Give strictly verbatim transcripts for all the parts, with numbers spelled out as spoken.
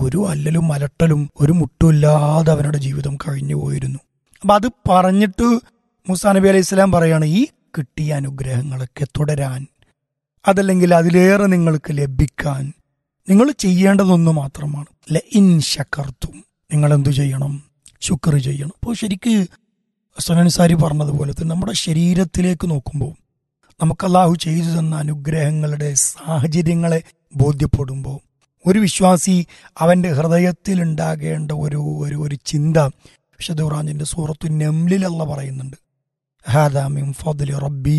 ഒരു അല്ലലും അലട്ടലും ഒരു മുട്ടുമില്ലാതെ അവരുടെ ജീവിതം കഴിഞ്ഞു പോയിരുന്നു. അപ്പം അത് പറഞ്ഞിട്ട് മൂസാ നബി അലൈഹി സ്വലാം പറയാണ്, ഈ കിട്ടിയ അനുഗ്രഹങ്ങളൊക്കെ തുടരാൻ, അതല്ലെങ്കിൽ അതിലേറെ നിങ്ങൾക്ക് ലഭിക്കാൻ നിങ്ങൾ ചെയ്യേണ്ടതൊന്നു മാത്രമാണ്, ല ഇൻ ശകർത്തും, നിങ്ങൾ എന്തു ചെയ്യണം? ശുക്ർ ചെയ്യണം. അപ്പോൾ ശരിക്ക് സനൻസാരി പറഞ്ഞതുപോലെ തന്നെ നമ്മുടെ ശരീരത്തിലേക്ക് നോക്കുമ്പോൾ നമുക്ക് അല്ലാഹു ചെയ്തു തന്ന അനുഗ്രഹങ്ങളുടെ സാഹചര്യങ്ങളെ ബോധ്യപ്പെടുമ്പോൾ ഒരു വിശ്വാസി അവൻ്റെ ഹൃദയത്തിൽ ഉണ്ടാകേണ്ട ഒരു ഒരു ഒരു ചിന്ത, വിശുദ്ധ ഖുർആനിന്റെ സൂറത്തു നംലിൽ അല്ലാഹു പറയുന്നുണ്ട്, ഹാദാ മിൻ ഫദ്ലി റബ്ബി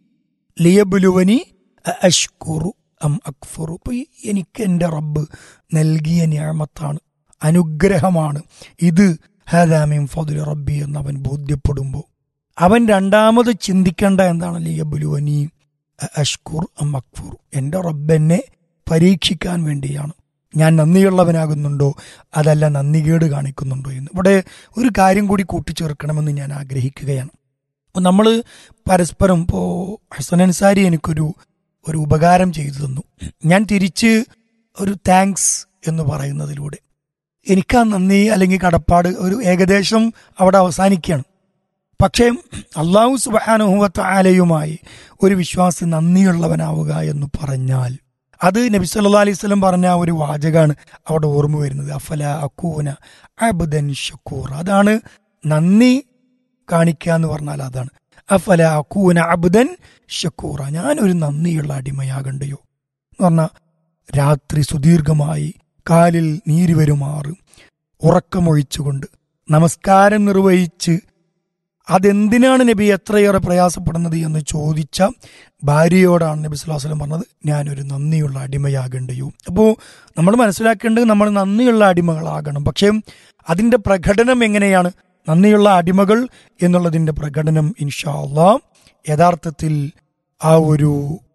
ലിയബ്ലുവനി അഷ്കുറു അം അക്ഫുറു. അപ്പോൾ എനിക്ക് എൻ്റെ റബ്ബ് നൽകിയ നിഅമത്താണ്, അനുഗ്രഹമാണ് ഇത്. ഹാദാ മിൻ ഫദ്ലി റബ്ബി എന്ന് അവൻ ബോധ്യപ്പെടുമ്പോൾ അവൻ രണ്ടാമത് ചിന്തിക്കേണ്ട എന്താണ്? ലിയബ്ലുവനി അഷ്കുർ അം അക്ഫുർ, എൻ്റെ റബ്ബ് എന്നെ പരീക്ഷിക്കാൻ വേണ്ടിയാണ്, ഞാൻ നന്ദിയുള്ളവനാകുന്നുണ്ടോ അതല്ല നന്ദികേട് കാണിക്കുന്നുണ്ടോ എന്ന്. ഇവിടെ ഒരു കാര്യം കൂടി കൂട്ടിച്ചേർക്കണമെന്ന് ഞാൻ ആഗ്രഹിക്കുകയാണ്. അപ്പോൾ നമ്മൾ പരസ്പരം, ഇപ്പോൾ ഹസൻ അൻസാരി എനിക്കൊരു ഒരു ഉപകാരം ചെയ്തു തന്നു, ഞാൻ തിരിച്ച് ഒരു താങ്ക്സ് എന്ന് പറയുന്നതിലൂടെ എനിക്ക് ആ നന്ദി അല്ലെങ്കിൽ കടപ്പാട് ഒരു ഏകദേശം അവിടെ അവസാനിക്കുകയാണ്. പക്ഷേ അല്ലാഹു സുബ്ഹാനഹു വ തആലയുമായി ഒരു വിശ്വാസി നന്ദിയുള്ളവനാവുക എന്ന് പറഞ്ഞാൽ അത് നബി സല്ലല്ലാഹു അലൈഹി വസല്ലം പറഞ്ഞ ഒരു വാചകമാണ് അവിടെ ഓർമ്മ വരുന്നത്, അഫല അകൂന അബ്ദൻ ശക്കൂർ. അതാണ് നന്ദി കാണിക്കുക എന്ന് പറഞ്ഞാൽ അതാണ്, അഫല അകൂന അബ്ദൻ ശക്കൂറ, ഞാനൊരു നന്ദിയുള്ള അടിമയാകണ്ടയോ എന്ന് പറഞ്ഞാൽ രാത്രി സുദീർഘമായി കാലിൽ നീര് വരുമാറ് ഉറക്കമൊഴിച്ചുകൊണ്ട് നമസ്കാരം നിർവഹിച്ച് അതെന്തിനാണ് നബി എത്രയേറെ പ്രയാസപ്പെടുന്നത് എന്ന് ചോദിച്ച ഭാര്യയോടാണ് നബി സല്ലല്ലാഹു അലൈഹി വസല്ലം പറഞ്ഞത്, ഞാനൊരു നന്ദിയുള്ള അടിമയാകണ്ടയോ. അപ്പോൾ നമ്മൾ മനസ്സിലാക്കേണ്ടത് നമ്മൾ നന്ദിയുള്ള അടിമകളാകണം. പക്ഷേ അതിൻ്റെ പ്രകടനം എങ്ങനെയാണ്? നന്ദിയുള്ള അടിമകൾ എന്നുള്ളതിൻ്റെ പ്രകടനം ഇൻഷാ അല്ലാഹ് യഥാർത്ഥത്തിൽ ആ ഒരു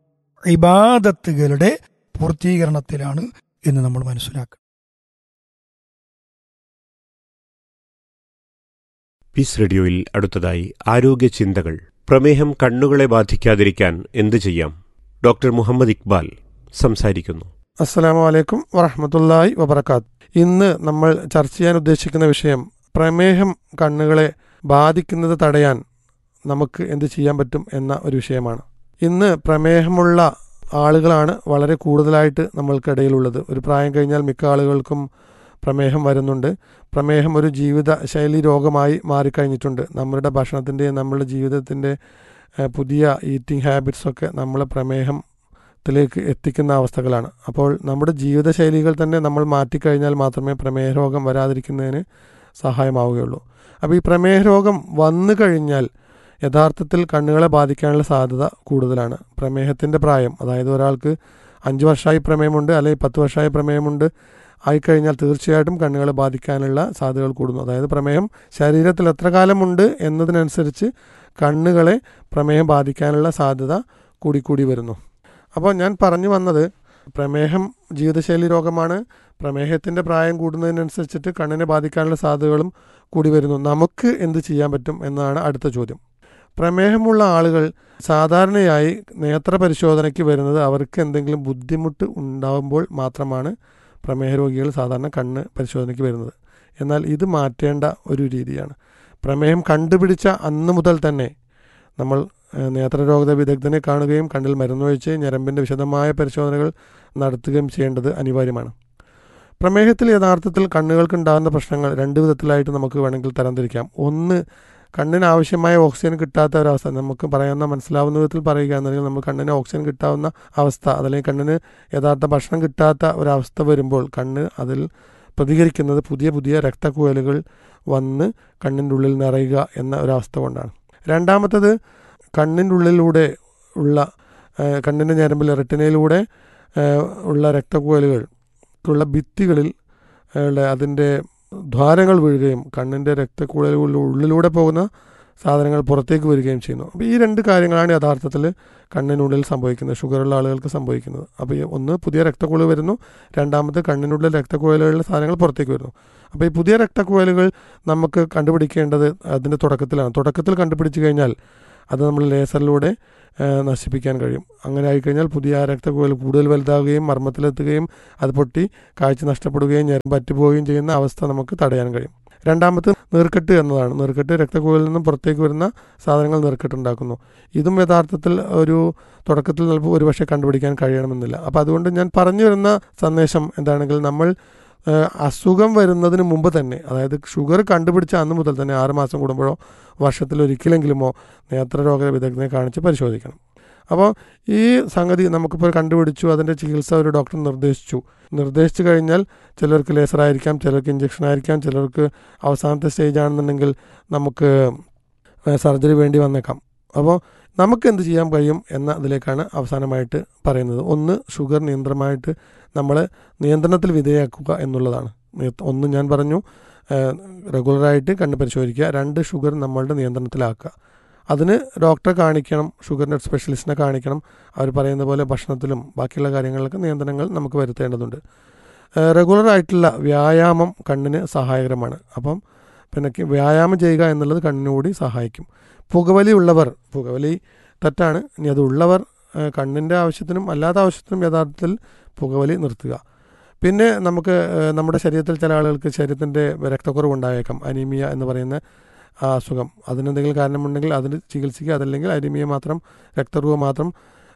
ഇബാദത്തുകളുടെ പൂർത്തീകരണത്തിലാണ് എന്ന് നമ്മൾ മനസ്സിലാക്കുക. പീസ് റേഡിയോയിൽ അടുത്തതായി ആരോഗ്യ ചിന്തകൾ. പ്രമേഹം കണ്ണുകളെ ബാധിക്കാതിരിക്കാൻ എന്ത് ചെയ്യാം? ഡോക്ടർ മുഹമ്മദ് ഇക്ബാൽ സംസാരിക്കുന്നു. അസ്സലാമു അലൈക്കും വറഹ്മത്തുള്ളാഹി വബറകാത്ത്. ഇന്ന് നമ്മൾ ചർച്ച ചെയ്യാൻ ഉദ്ദേശിക്കുന്ന വിഷയം പ്രമേഹം കണ്ണുകളെ ബാധിക്കുന്നത് തടയാൻ നമുക്ക് എന്ത് ചെയ്യാൻ പറ്റും എന്ന ഒരു വിഷയമാണ്. ഇന്ന് പ്രമേഹമുള്ള ആളുകളാണ് വളരെ കൂടുതലായിട്ട് നമ്മൾക്കിടയിലുള്ളത്. ഒരു പ്രായം കഴിഞ്ഞാൽ മിക്ക ആളുകൾക്കും പ്രമേഹം വരുന്നുണ്ട്. പ്രമേഹം ഒരു ജീവിത ശൈലി രോഗമായി മാറിക്കഴിഞ്ഞിട്ടുണ്ട്. നമ്മളുടെ ഭക്ഷണത്തിൻ്റെയും നമ്മളുടെ ജീവിതത്തിൻ്റെ പുതിയ ഈറ്റിംഗ് ഹാബിറ്റ്സൊക്കെ നമ്മളെ പ്രമേഹത്തിലേക്ക് എത്തിക്കുന്ന അവസ്ഥകളാണ്. അപ്പോൾ നമ്മുടെ ജീവിതശൈലികൾ തന്നെ നമ്മൾ മാറ്റിക്കഴിഞ്ഞാൽ മാത്രമേ പ്രമേഹ രോഗം വരാതിരിക്കുന്നതിന് സഹായമാവുകയുള്ളൂ. അപ്പോൾ ഈ പ്രമേഹ രോഗം വന്നു കഴിഞ്ഞാൽ യഥാർത്ഥത്തിൽ കണ്ണുകളെ ബാധിക്കാനുള്ള സാധ്യത കൂടുതലാണ്. പ്രമേഹത്തിൻ്റെ പ്രായം, അതായത് ഒരാൾക്ക് അഞ്ച് വർഷമായി പ്രമേഹമുണ്ട് അല്ലെങ്കിൽ പത്ത് വർഷമായി പ്രമേഹമുണ്ട് ആയിക്കഴിഞ്ഞാൽ തീർച്ചയായിട്ടും കണ്ണുകളെ ബാധിക്കാനുള്ള സാധ്യതകൾ കൂടുന്നു. അതായത് പ്രമേഹം ശരീരത്തിൽ എത്ര കാലമുണ്ട് എന്നതിനനുസരിച്ച് കണ്ണുകളെ പ്രമേഹം ബാധിക്കാനുള്ള സാധ്യത കൂടിക്കൂടി വരുന്നു. അപ്പോൾ ഞാൻ പറഞ്ഞു വന്നത്, പ്രമേഹം ജീവിതശൈലി രോഗമാണ്. പ്രമേഹത്തിൻ്റെ പ്രായം കൂടുന്നതിനനുസരിച്ചിട്ട് കണ്ണിനെ ബാധിക്കാനുള്ള സാധ്യതകളും കൂടി വരുന്നു. നമുക്ക് എന്ത് ചെയ്യാൻ പറ്റും എന്നാണ് അടുത്ത ചോദ്യം. പ്രമേഹമുള്ള ആളുകൾ സാധാരണയായി നേത്ര പരിശോധനയ്ക്ക് വരുന്നത് അവർക്ക് എന്തെങ്കിലും ബുദ്ധിമുട്ട് ഉണ്ടാകുമ്പോൾ മാത്രമാണ് പ്രമേഹ രോഗികൾ സാധാരണ കണ്ണ് പരിശോധനയ്ക്ക് വരുന്നത്. എന്നാൽ ഇത് മാറ്റേണ്ട ഒരു രീതിയാണ്. പ്രമേഹം കണ്ടുപിടിച്ച അന്ന് മുതൽ തന്നെ നമ്മൾ നേത്രരോഗ വിദഗ്ധനെ കാണുകയും കണ്ണിൽ മരുന്നൊഴിച്ച് ഞരമ്പിൻ്റെ വിശദമായ പരിശോധനകൾ നടത്തുകയും ചെയ്യേണ്ടത് അനിവാര്യമാണ്. പ്രമേഹത്തിൽ യഥാർത്ഥത്തിൽ കണ്ണുകൾക്കുണ്ടാകുന്ന പ്രശ്നങ്ങൾ രണ്ട് വിധത്തിലായിട്ട് നമുക്ക് വേണമെങ്കിൽ തരംതിരിക്കാം. ഒന്ന്, കണ്ണിന് ആവശ്യമായ ഓക്സിജൻ കിട്ടാത്ത ഒരവസ്ഥ. നമുക്ക് പറയാവുന്ന മനസ്സിലാവുന്ന വിധത്തിൽ പറയുകയാണെന്നുണ്ടെങ്കിൽ നമ്മൾ കണ്ണിന് ഓക്സിജൻ കിട്ടാവുന്ന അവസ്ഥ, അതല്ലെങ്കിൽ കണ്ണിന് യഥാർത്ഥ ഭക്ഷണം കിട്ടാത്ത ഒരവസ്ഥ വരുമ്പോൾ കണ്ണ് അതിൽ പ്രതികരിക്കുന്നത് പുതിയ പുതിയ രക്തക്കുഴലുകൾ വന്ന് കണ്ണിൻ്റെ ഉള്ളിൽ നിറയുക എന്ന ഒരവസ്ഥ കൊണ്ടാണ്. രണ്ടാമത്തത്, കണ്ണിൻ്റെ ഉള്ളിലൂടെ ഉള്ള കണ്ണിൻ്റെ ഞരമ്പിൽ റെറ്റിനയിലൂടെ ഉള്ള രക്തക്കുഴലുകൾ ഉള്ള ഭിത്തികളിൽ അതിൻ്റെ ദ്വാരങ്ങൾ വീഴുകയും കണ്ണിൻ്റെ രക്തക്കുഴലുകളുടെ ഉള്ളിലൂടെ പോകുന്ന സാധനങ്ങൾ പുറത്തേക്ക് വരികയും ചെയ്യുന്നു. അപ്പോൾ ഈ രണ്ട് കാര്യങ്ങളാണ് യഥാർത്ഥത്തിൽ കണ്ണിനുള്ളിൽ സംഭവിക്കുന്നത്, ഷുഗറുള്ള ആളുകൾക്ക് സംഭവിക്കുന്നത്. അപ്പോൾ ഈ ഒന്ന്, പുതിയ രക്തക്കുഴൽ വരുന്നു. രണ്ടാമത്, കണ്ണിനുള്ളിൽ രക്തക്കുഴലുകളിലെ സാധനങ്ങൾ പുറത്തേക്ക് വരുന്നു. അപ്പോൾ ഈ പുതിയ രക്തക്കുഴലുകൾ നമുക്ക് കണ്ടുപിടിക്കേണ്ടത് അതിൻ്റെ തുടക്കത്തിലാണ്. തുടക്കത്തിൽ കണ്ടുപിടിച്ച് കഴിഞ്ഞാൽ അത് നമ്മൾ ലേസറിലൂടെ നശിപ്പിക്കാൻ കഴിയും. അങ്ങനെ ആയിക്കഴിഞ്ഞാൽ പുതിയ രക്തക്കുഴൽ കൂടുതൽ വലുതാവുകയും മർമ്മത്തിലെത്തുകയും അത് പൊട്ടി കാഴ്ച നഷ്ടപ്പെടുകയും ഞരമ്പ് പറ്റുപോവുകയും ചെയ്യുന്ന അവസ്ഥ നമുക്ക് തടയാൻ കഴിയും. രണ്ടാമത് നീർക്കെട്ട് എന്നതാണ്. നീർക്കെട്ട് രക്തക്കുഴലിൽ നിന്നും പുറത്തേക്ക് വരുന്ന സാധനങ്ങൾ നീർക്കെട്ടുണ്ടാക്കുന്നു. ഇതും യഥാർത്ഥത്തിൽ ഒരു തുടക്കത്തിൽ ചിലപ്പോൾ ഒരുപക്ഷെ കണ്ടുപിടിക്കാൻ കഴിയണമെന്നില്ല. അപ്പോൾ അതുകൊണ്ട് ഞാൻ പറഞ്ഞു വരുന്ന സന്ദേശം എന്താണെങ്കിൽ നമ്മൾ അസുഖം വരുന്നതിന് മുമ്പ് തന്നെ, അതായത് ഷുഗർ കണ്ടുപിടിച്ച അന്ന് മുതൽ തന്നെ ആറുമാസം കൂടുമ്പോഴോ വർഷത്തിലൊരിക്കലെങ്കിലുമോ നേത്രരോഗ വിദഗ്ധനെ കാണിച്ച് പരിശോധിക്കണം. അപ്പോൾ ഈ സംഗതി നമുക്കിപ്പോൾ കണ്ടുപിടിച്ചു, അതിൻ്റെ ചികിത്സ ഒരു ഡോക്ടർ നിർദ്ദേശിച്ചു. നിർദ്ദേശിച്ചു കഴിഞ്ഞാൽ ചിലർക്ക് ലേസറായിരിക്കാം, ചിലർക്ക് ഇഞ്ചക്ഷൻ ആയിരിക്കാം, ചിലർക്ക് അവസാനത്തെ സ്റ്റേജ് ആണെന്നുണ്ടെങ്കിൽ നമുക്ക് സർജറി വേണ്ടി വന്നേക്കാം. അപ്പോൾ നമുക്ക് എന്ത് ചെയ്യാൻ കഴിയും എന്ന അതിലേക്കാണ് അവസാനമായിട്ട് പറയുന്നത്. ഒന്ന്, ഷുഗർ നിയന്ത്രണമായിട്ട് നമ്മൾ നിയന്ത്രണത്തിൽ വിധേയമാക്കുക എന്നുള്ളതാണ്. ഒന്ന് ഞാൻ പറഞ്ഞു, റെഗുലറായിട്ട് കണ്ണ് പരിശോധിക്കുക. രണ്ട്, ഷുഗർ നമ്മളുടെ നിയന്ത്രണത്തിലാക്കുക. അതിന് ഡോക്ടറെ കാണിക്കണം, ഷുഗറിൻ്റെ സ്പെഷ്യലിസ്റ്റിനെ കാണിക്കണം. അവർ പറയുന്ന പോലെ ഭക്ഷണത്തിലും ബാക്കിയുള്ള കാര്യങ്ങളിലൊക്കെ നിയന്ത്രണങ്ങൾ നമുക്ക് വരുത്തേണ്ടതുണ്ട്. റെഗുലറായിട്ടുള്ള വ്യായാമം കണ്ണിന് സഹായകരമാണ്. അപ്പം പിന്നെ വ്യായാമം ചെയ്യുക എന്നുള്ളത് കണ്ണിനുകൂടി സഹായിക്കും. പുകവലി ഉള്ളവർ, പുകവലി തെറ്റാണ്, ഇനി അത് ഉള്ളവർ കണ്ണിൻ്റെ ആവശ്യത്തിനും അല്ലാത്ത ആവശ്യത്തിനും യഥാർത്ഥത്തിൽ പുകവലി നിർത്തുക. പിന്നെ നമുക്ക് നമ്മുടെ ശരീരത്തിൽ ചില ആളുകൾക്ക് ശരീരത്തിൻ്റെ രക്തക്കുറവ് ഉണ്ടായേക്കാം, അനീമിയ എന്ന് പറയുന്ന ആ അസുഖം. അതിനെന്തെങ്കിലും കാരണമുണ്ടെങ്കിൽ അതിന് ചികിത്സിക്കുക, അതല്ലെങ്കിൽ അനീമിയ മാത്രം, രക്തക്കുറവ് മാത്രം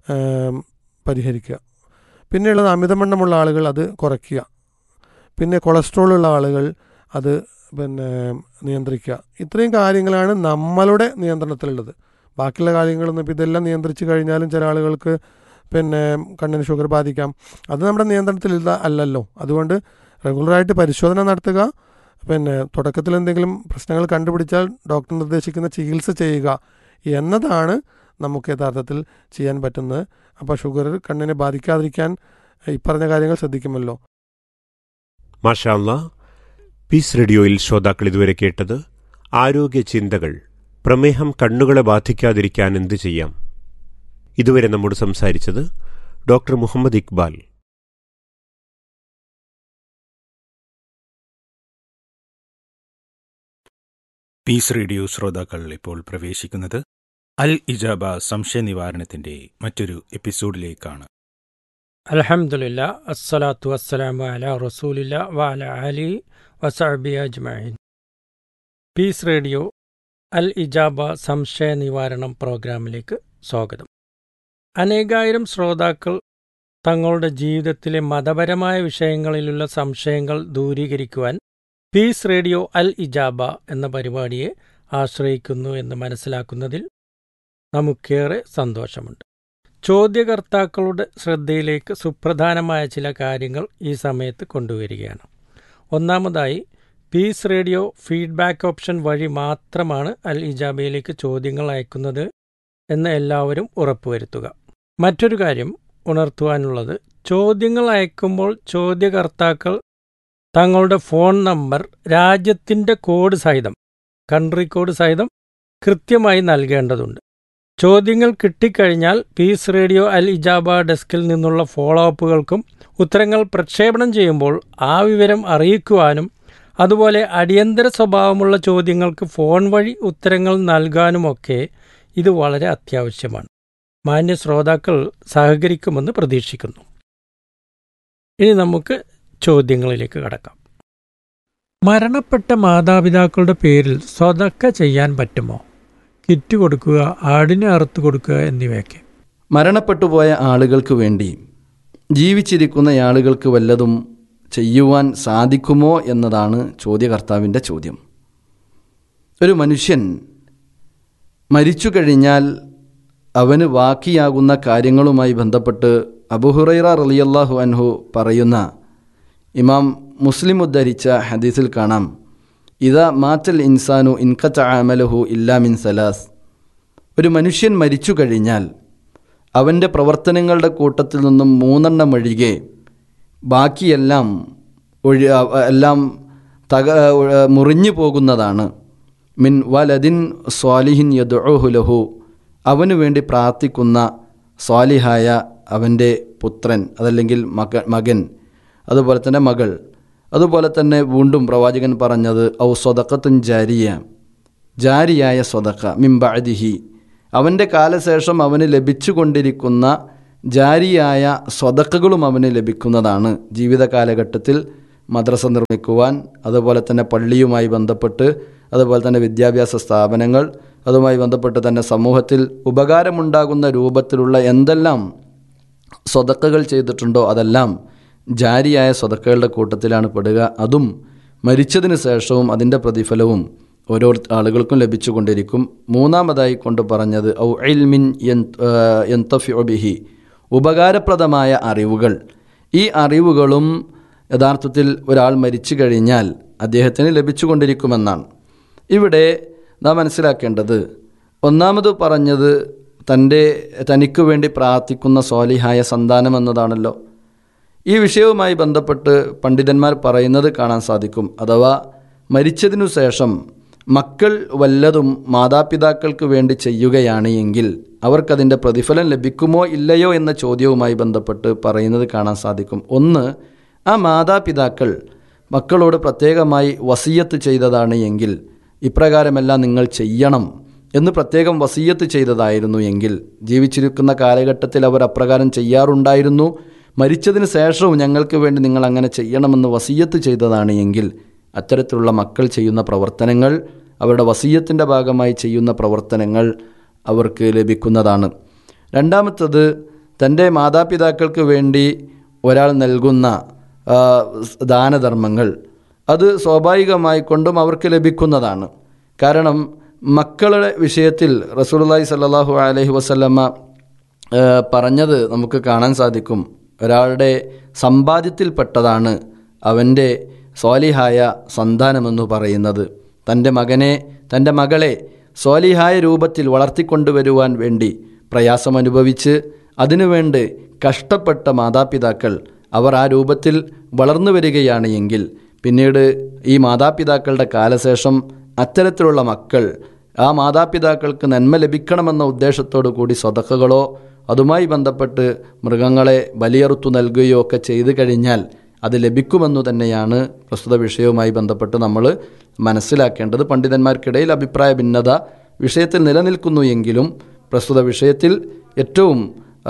പരിഹരിക്കുക. പിന്നെയുള്ളത് അമിതവണ്ണമുള്ള ആളുകൾ അത് കുറയ്ക്കുക. പിന്നെ കൊളസ്ട്രോൾ ഉള്ള ആളുകൾ അത് പിന്നെ നിയന്ത്രിക്കുക. ഇത്രയും കാര്യങ്ങളാണ് നമ്മളുടെ നിയന്ത്രണത്തിലുള്ളത്. ബാക്കിയുള്ള കാര്യങ്ങളൊന്നും ഇപ്പോൾ ഇതെല്ലാം നിയന്ത്രിച്ച് കഴിഞ്ഞാലും ചില ആളുകൾക്ക് പിന്നെ കണ്ണിന് ഷുഗർ ബാധിക്കാം. അത് നമ്മുടെ നിയന്ത്രണത്തിൽ അല്ലല്ലോ. അതുകൊണ്ട് റെഗുലറായിട്ട് പരിശോധന നടത്തുക. പിന്നെ തുടക്കത്തിൽ എന്തെങ്കിലും പ്രശ്നങ്ങൾ കണ്ടുപിടിച്ചാൽ ഡോക്ടർ നിർദ്ദേശിക്കുന്ന ചികിത്സ ചെയ്യുക എന്നതാണ് നമുക്ക് യഥാർത്ഥത്തിൽ ചെയ്യാൻ പറ്റുന്നത്. അപ്പോൾ ഷുഗർ കണ്ണിനെ ബാധിക്കാതിരിക്കാൻ ഈ പറഞ്ഞ കാര്യങ്ങൾ ശ്രദ്ധിക്കുമല്ലോ. മാഷാ അല്ലാഹ്. പീസ് റേഡിയോയിൽ ശ്രോതാക്കൾ ഇതുവരെ കേട്ടത് ആരോഗ്യ ചിന്തകൾ. പ്രമേഹം കണ്ണുകളെ ബാധിക്കാതിരിക്കാൻ എന്ത് ചെയ്യാം? ഇതുവരെ നമ്മോട് സംസാരിച്ചത് doctor Muhammad Iqbal. Piece radio ശ്രോതാക്കൾ ഇപ്പോൾ പ്രവേശിക്കുന്നത് അൽ ഇജാബ സംശയ നിവാരണത്തിന്റെ മറ്റൊരു എപ്പിസോഡിലേക്കാണ്. അൽഹംദുലില്ലാ, അസ്സലാത്തു വസ്സലാമു അലാ റസൂലില്ലാ വഅലാ ആലിഹി വസഹ്ബിഹി അജ്മഈൻ. പീസ് റേഡിയോ അൽ ഇജാബ സംശയ നിവാരണം പ്രോഗ്രാമിലേക്ക് സ്വാഗതം. അനേകായിരം ശ്രോതാക്കൾ തങ്ങളുടെ ജീവിതത്തിലെ മതപരമായ വിഷയങ്ങളിലുള്ള സംശയങ്ങൾ ദൂരീകരിക്കുവാൻ പീസ് റേഡിയോ അൽ ഇജാബ എന്ന പരിപാടിയെ ആശ്രയിക്കുന്നു എന്ന് മനസ്സിലാക്കുന്നതിൽ നമുക്കേറെ സന്തോഷമുണ്ട്. ചോദ്യകർത്താക്കളുടെ ശ്രദ്ധയിലേക്ക് സുപ്രധാനമായ ചില കാര്യങ്ങൾ ഈ സമയത്ത് കൊണ്ടുവരികയാണ്. ഒന്നാമതായി, പീസ് റേഡിയോ ഫീഡ്ബാക്ക് ഓപ്ഷൻ വഴി മാത്രമാണ് അൽ ഇജാബയിലേക്ക് ചോദ്യങ്ങൾ അയക്കുന്നത് എന്ന് എല്ലാവരും ഉറപ്പുവരുത്തുക. മറ്റൊരു കാര്യം ഉണർത്തുവാനുള്ളത്, ചോദ്യങ്ങൾ അയക്കുമ്പോൾ ചോദ്യകർത്താക്കൾ തങ്ങളുടെ ഫോൺ നമ്പർ രാജ്യത്തിൻ്റെ കോഡ് സഹിതം, കൺട്രി കോഡ് സഹിതം കൃത്യമായി നൽകേണ്ടതുണ്ട്. ചോദ്യങ്ങൾ കിട്ടിക്കഴിഞ്ഞാൽ പീസ് റേഡിയോ അൽ ഇജാബ ഡെസ്കിൽ നിന്നുള്ള ഫോളോ അപ്പുകൾക്കും ഉത്തരങ്ങൾ പ്രക്ഷേപണം ചെയ്യുമ്പോൾ ആ വിവരം അറിയിക്കുവാനും അതുപോലെ അടിയന്തര സ്വഭാവമുള്ള ചോദ്യങ്ങൾക്ക് ഫോൺ വഴി ഉത്തരങ്ങൾ നൽകാനുമൊക്കെ ഇത് വളരെ അത്യാവശ്യമാണ്. മാന്യ ശ്രോതാക്കൾ സഹകരിക്കുമെന്ന് പ്രതീക്ഷിക്കുന്നു. ഇനി നമുക്ക് ചോദ്യങ്ങളിലേക്ക് കടക്കാം. മരണപ്പെട്ട മാതാപിതാക്കളുടെ പേരിൽ സ്വതക്ക ചെയ്യാൻ പറ്റുമോ? കിറ്റ് കൊടുക്കുക, ആടിനെ അറുത്തു കൊടുക്കുക എന്നിവയൊക്കെ. മരണപ്പെട്ടുപോയ ആളുകൾക്ക് വേണ്ടി ജീവിച്ചിരിക്കുന്ന ആളുകൾക്ക് വല്ലതും ചെയ്യുവാൻ സാധിക്കുമോ എന്നതാണ് ചോദ്യകർത്താവിൻ്റെ ചോദ്യം. ഒരു മനുഷ്യൻ മരിച്ചു കഴിഞ്ഞാൽ അവന് ബാക്കിയാകുന്ന കാര്യങ്ങളുമായി ബന്ധപ്പെട്ട് അബൂ ഹുറൈറ റളിയല്ലാഹു അൻഹു പറയുന്ന, ഇമാം മുസ്ലിം ഉദ്ധരിച്ച ഹദീസിൽ കാണാം, ഇദാ മാറ്റൽ ഇൻസാനു ഇൻഖത അമലുഹു ഇല്ലാ മിൻ സലാസ്. ഒരു മനുഷ്യൻ മരിച്ചു കഴിഞ്ഞാൽ അവൻ്റെ പ്രവർത്തനങ്ങളുടെ കൂട്ടത്തിൽ നിന്നും മൂന്നെണ്ണം ഒഴികെ ബാക്കിയെല്ലാം ഒഴി എല്ലാം തക മുറിഞ്ഞു പോകുന്നതാണ്. മിൻ വലദിൻ സ്വാലിഹിൻ യദ്ഉഹു ലഹു, അവനു വേണ്ടി പ്രാർത്ഥിക്കുന്ന സ്വാലിഹായ അവൻ്റെ പുത്രൻ, അതല്ലെങ്കിൽ മക മകൻ, അതുപോലെ തന്നെ മകൾ. അതുപോലെ തന്നെ വീണ്ടും പ്രവാചകൻ പറഞ്ഞത് ഔ സ്വദഖത്തുൻ ജാരിയ, ജാരിയായ സ്വദഖ മിൻ ബഅദിഹി, അവൻ്റെ കാലശേഷം അവന് ലഭിച്ചു കൊണ്ടിരിക്കുന്ന ജാരിയായ സ്വതക്കകളും അവന് ലഭിക്കുന്നതാണ്. ജീവിത കാലഘട്ടത്തിൽ മദ്രസ നിർമ്മിക്കുവാൻ, അതുപോലെ തന്നെ പള്ളിയുമായി ബന്ധപ്പെട്ട്, അതുപോലെ തന്നെ വിദ്യാഭ്യാസ സ്ഥാപനങ്ങൾ, അതുമായി ബന്ധപ്പെട്ട് തന്നെ സമൂഹത്തിൽ ഉപകാരമുണ്ടാകുന്ന രൂപത്തിലുള്ള എന്തെല്ലാം സ്വതക്കകൾ ചെയ്തിട്ടുണ്ടോ അതെല്ലാം ജാരിയായ സ്വതക്കകളുടെ കൂട്ടത്തിലാണ് പെടുക. അതും മരിച്ചതിന് ശേഷവും അതിൻ്റെ പ്രതിഫലവും ഓരോ ആളുകൾക്കും ലഭിച്ചുകൊണ്ടിരിക്കും. മൂന്നാമതായി കൊണ്ട് പറഞ്ഞത് ഔ ഇൽമിൻ യന്തഫിഉ ബിഹി, ഉപകാരപ്രദമായ അറിവുകൾ. ഈ അറിവുകളും യഥാർത്ഥത്തിൽ ഒരാൾ മരിച്ചു കഴിഞ്ഞാൽ അദ്ദേഹത്തിന് ലഭിച്ചുകൊണ്ടിരിക്കുമെന്നാണ്. ഇവിടെ നാം മനസ്സിലാക്കേണ്ടത്, ഒന്നാമത് പറഞ്ഞത് തൻ്റെ തനിക്ക് വേണ്ടി പ്രാർത്ഥിക്കുന്ന സ്വാലിഹായ സന്താനം എന്നതാണല്ലോ. ഈ വിഷയവുമായി ബന്ധപ്പെട്ട് പണ്ഡിതന്മാർ പറയുന്നത് കാണാൻ സാധിക്കും. അഥവാ മരിച്ചതിനു ശേഷം മക്കൾ വല്ലതും മാതാപിതാക്കൾക്ക് വേണ്ടി ചെയ്യുകയാണ് എങ്കിൽ അവർക്കതിൻ്റെ പ്രതിഫലം ലഭിക്കുമോ ഇല്ലയോ എന്ന ചോദ്യവുമായി ബന്ധപ്പെട്ട് പറയുന്നത് കാണാൻ സാധിക്കും. ഒന്ന്, ആ മാതാപിതാക്കൾ മക്കളോട് പ്രത്യേകമായി വസിയത്ത് ചെയ്തതാണ് എങ്കിൽ ഇപ്രകാരമെല്ലാം നിങ്ങൾ ചെയ്യണം എന്ന് പ്രത്യേകം വസിയത്ത് ചെയ്തതായിരുന്നു എങ്കിൽ, ജീവിച്ചിരിക്കുന്ന കാലഘട്ടത്തിൽ അവർ അപ്രകാരം ചെയ്യാറുണ്ടായിരുന്നു, മരിച്ചതിന് ശേഷവും ഞങ്ങൾക്ക് വേണ്ടി നിങ്ങൾ അങ്ങനെ ചെയ്യണമെന്ന് വസിയത്ത് ചെയ്തതാണ് എങ്കിൽ അത്തരത്തിലുള്ള മക്കൾ ചെയ്യുന്ന പ്രവർത്തനങ്ങൾ, അവരുടെ വസിയത്തിൻ്റെ ഭാഗമായി ചെയ്യുന്ന പ്രവർത്തനങ്ങൾ അവർക്ക് ലഭിക്കുന്നതാണ്. രണ്ടാമത്തത്, തൻ്റെ മാതാപിതാക്കൾക്ക് വേണ്ടി ഒരാൾ നൽകുന്ന ദാനധർമ്മങ്ങൾ, അത് സ്വാഭാവികമായി കൊണ്ടും അവർക്ക് ലഭിക്കുന്നതാണ്. കാരണം മക്കളുടെ വിഷയത്തിൽ റസൂലുള്ളാഹി സ്വല്ലല്ലാഹു അലൈഹി വസല്ലമ പറഞ്ഞത് നമുക്ക് കാണാൻ സാധിക്കും. ഒരാളുടെ സമ്പാദ്യത്തിൽപ്പെട്ടതാണ് അവൻ്റെ സ്വാലിഹായ സന്താനമെന്ന് പറയുന്നത്. തൻ്റെ മകനെ, തൻ്റെ മകളെ സ്വാലിഹായ രൂപത്തിൽ വളർത്തിക്കൊണ്ടുവരുവാൻ വേണ്ടി പ്രയാസമനുഭവിച്ച് അതിനുവേണ്ടി കഷ്ടപ്പെട്ട മാതാപിതാക്കൾ അവർ ആ രൂപത്തിൽ വളർന്നു വരികയാണ് എങ്കിൽ പിന്നീട് ഈ മാതാപിതാക്കളുടെ കാലശേഷം അത്തരത്തിലുള്ള മക്കൾ ആ മാതാപിതാക്കൾക്ക് നന്മ ലഭിക്കണമെന്ന ഉദ്ദേശത്തോടു കൂടി സ്വതക്കകളോ അതുമായി ബന്ധപ്പെട്ട് മൃഗങ്ങളെ ബലിയറുത്തു നൽകുകയോ ഒക്കെ ചെയ്തു കഴിഞ്ഞാൽ അത് ലഭിക്കുമെന്നു തന്നെയാണ് പ്രസ്തുത വിഷയവുമായി ബന്ധപ്പെട്ട് നമ്മൾ മനസ്സിലാക്കേണ്ടത്. പണ്ഡിതന്മാർക്കിടയിൽ അഭിപ്രായ ഭിന്നത വിഷയത്തിൽ നിലനിൽക്കുന്നു എങ്കിലും പ്രസ്തുത വിഷയത്തിൽ ഏറ്റവും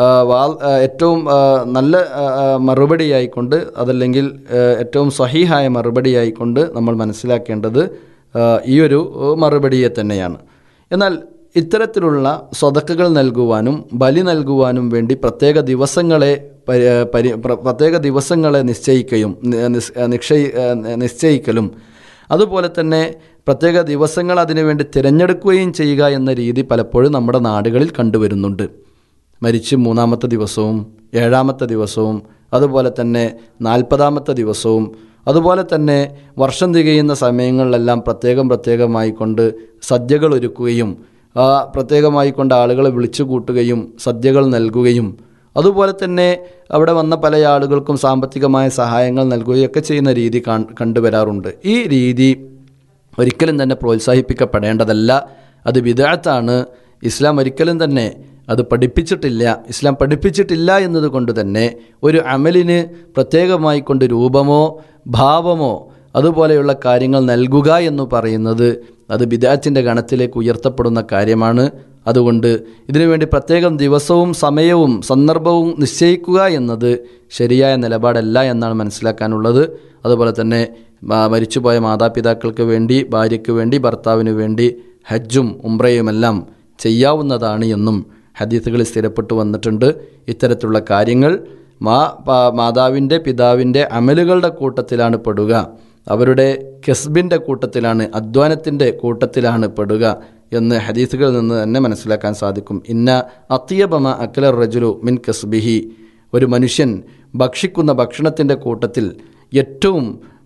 ഏറ്റവും നല്ല മറുപടിയായിക്കൊണ്ട്, അതല്ലെങ്കിൽ ഏറ്റവും സ്വഹീഹായ മറുപടിയായിക്കൊണ്ട് നമ്മൾ മനസ്സിലാക്കേണ്ടത് ഈ ഒരു മറുപടിയെ തന്നെയാണ്. എന്നാൽ ഇത്തരത്തിലുള്ള സ്വതക്കകൾ നൽകുവാനും ബലി നൽകുവാനും വേണ്ടി പ്രത്യേക ദിവസങ്ങളെ പരി പ്രത്യേക ദിവസങ്ങളെ നിശ്ചയിക്കുകയും നിശ്ചയി നിശ്ചയിക്കലും അതുപോലെ തന്നെ പ്രത്യേക ദിവസങ്ങൾ അതിനുവേണ്ടി തിരഞ്ഞെടുക്കുകയും ചെയ്യുക എന്ന രീതി പലപ്പോഴും നമ്മുടെ നാടുകളിൽ കണ്ടുവരുന്നുണ്ട്. മരിച്ച് മൂന്നാമത്തെ ദിവസവും ഏഴാമത്തെ ദിവസവും അതുപോലെ തന്നെ നാൽപ്പതാമത്തെ ദിവസവും അതുപോലെ തന്നെ വർഷം തികയുന്ന സമയങ്ങളിലെല്ലാം പ്രത്യേകം പ്രത്യേകമായി കൊണ്ട് സദ്യകൾ ഒരുക്കുകയും ആ പ്രത്യേകമായി കൊണ്ട് ആളുകളെ വിളിച്ചു കൂട്ടുകയും സദ്യകൾ നൽകുകയും അതുപോലെ തന്നെ അവിടെ വന്ന പല ആളുകൾക്കും സാമ്പത്തികമായ സഹായങ്ങൾ നൽകുകയൊക്കെ ചെയ്യുന്ന രീതി കണ്ടുവരാറുണ്ട്. ഈ രീതി ഒരിക്കലും തന്നെ പ്രോത്സാഹിപ്പിക്കപ്പെടേണ്ടതല്ല. അത് ബിദ്അത്താണ്. ഇസ്ലാം ഒരിക്കലും തന്നെ അത് പഠിപ്പിച്ചിട്ടില്ല. ഇസ്ലാം പഠിപ്പിച്ചിട്ടില്ല എന്നതുകൊണ്ട് തന്നെ ഒരു അമലിന് പ്രത്യേകമായി കൊണ്ട് രൂപമോ ഭാവമോ അതുപോലെയുള്ള കാര്യങ്ങൾ നൽകുക എന്ന് പറയുന്നത് അത് ബിദ്അത്തിന്റെ ഗണത്തിലേക്ക് ഉയർത്തപ്പെടുന്ന കാര്യമാണ്. അതുകൊണ്ട് ഇതിനുവേണ്ടി പ്രത്യേകം ദിവസവും സമയവും സന്ദർഭവും നിശ്ചയിക്കുക എന്നത് ശരിയായ നിലപാടല്ല എന്നാണ് മനസ്സിലാക്കാനുള്ളത്. അതുപോലെ തന്നെ മരിച്ചുപോയ മാതാപിതാക്കൾക്ക് വേണ്ടി, ഭാര്യയ്ക്ക് വേണ്ടി, ഭർത്താവിന് വേണ്ടി ഹജ്ജും ഉംറയുമെല്ലാം ചെയ്യാവുന്നതാണ് എന്നും ഹദീസുകളിൽ സ്ഥിരപ്പെട്ടു വന്നിട്ടുണ്ട്. ഇത്തരത്തിലുള്ള കാര്യങ്ങൾ മാ മാതാവിൻ്റെ പിതാവിൻ്റെ അമലുകളുടെ കൂട്ടത്തിലാണ് പെടുക. അവരുടെ കസ്ബിൻ്റെ കൂട്ടത്തിലാണ്, അധ്വാനത്തിൻ്റെ കൂട്ടത്തിലാണ് പെടുക എന്ന് ഹദീസുകളിൽ നിന്ന് തന്നെ മനസ്സിലാക്കാൻ സാധിക്കും. ഇന്ന അത്യബമ അക്കലർ റജുലു മിൻ കസ്ബിഹി, ഒരു മനുഷ്യൻ ഭക്ഷിക്കുന്ന ഭക്ഷണത്തിൻ്റെ കൂട്ടത്തിൽ ഏറ്റവും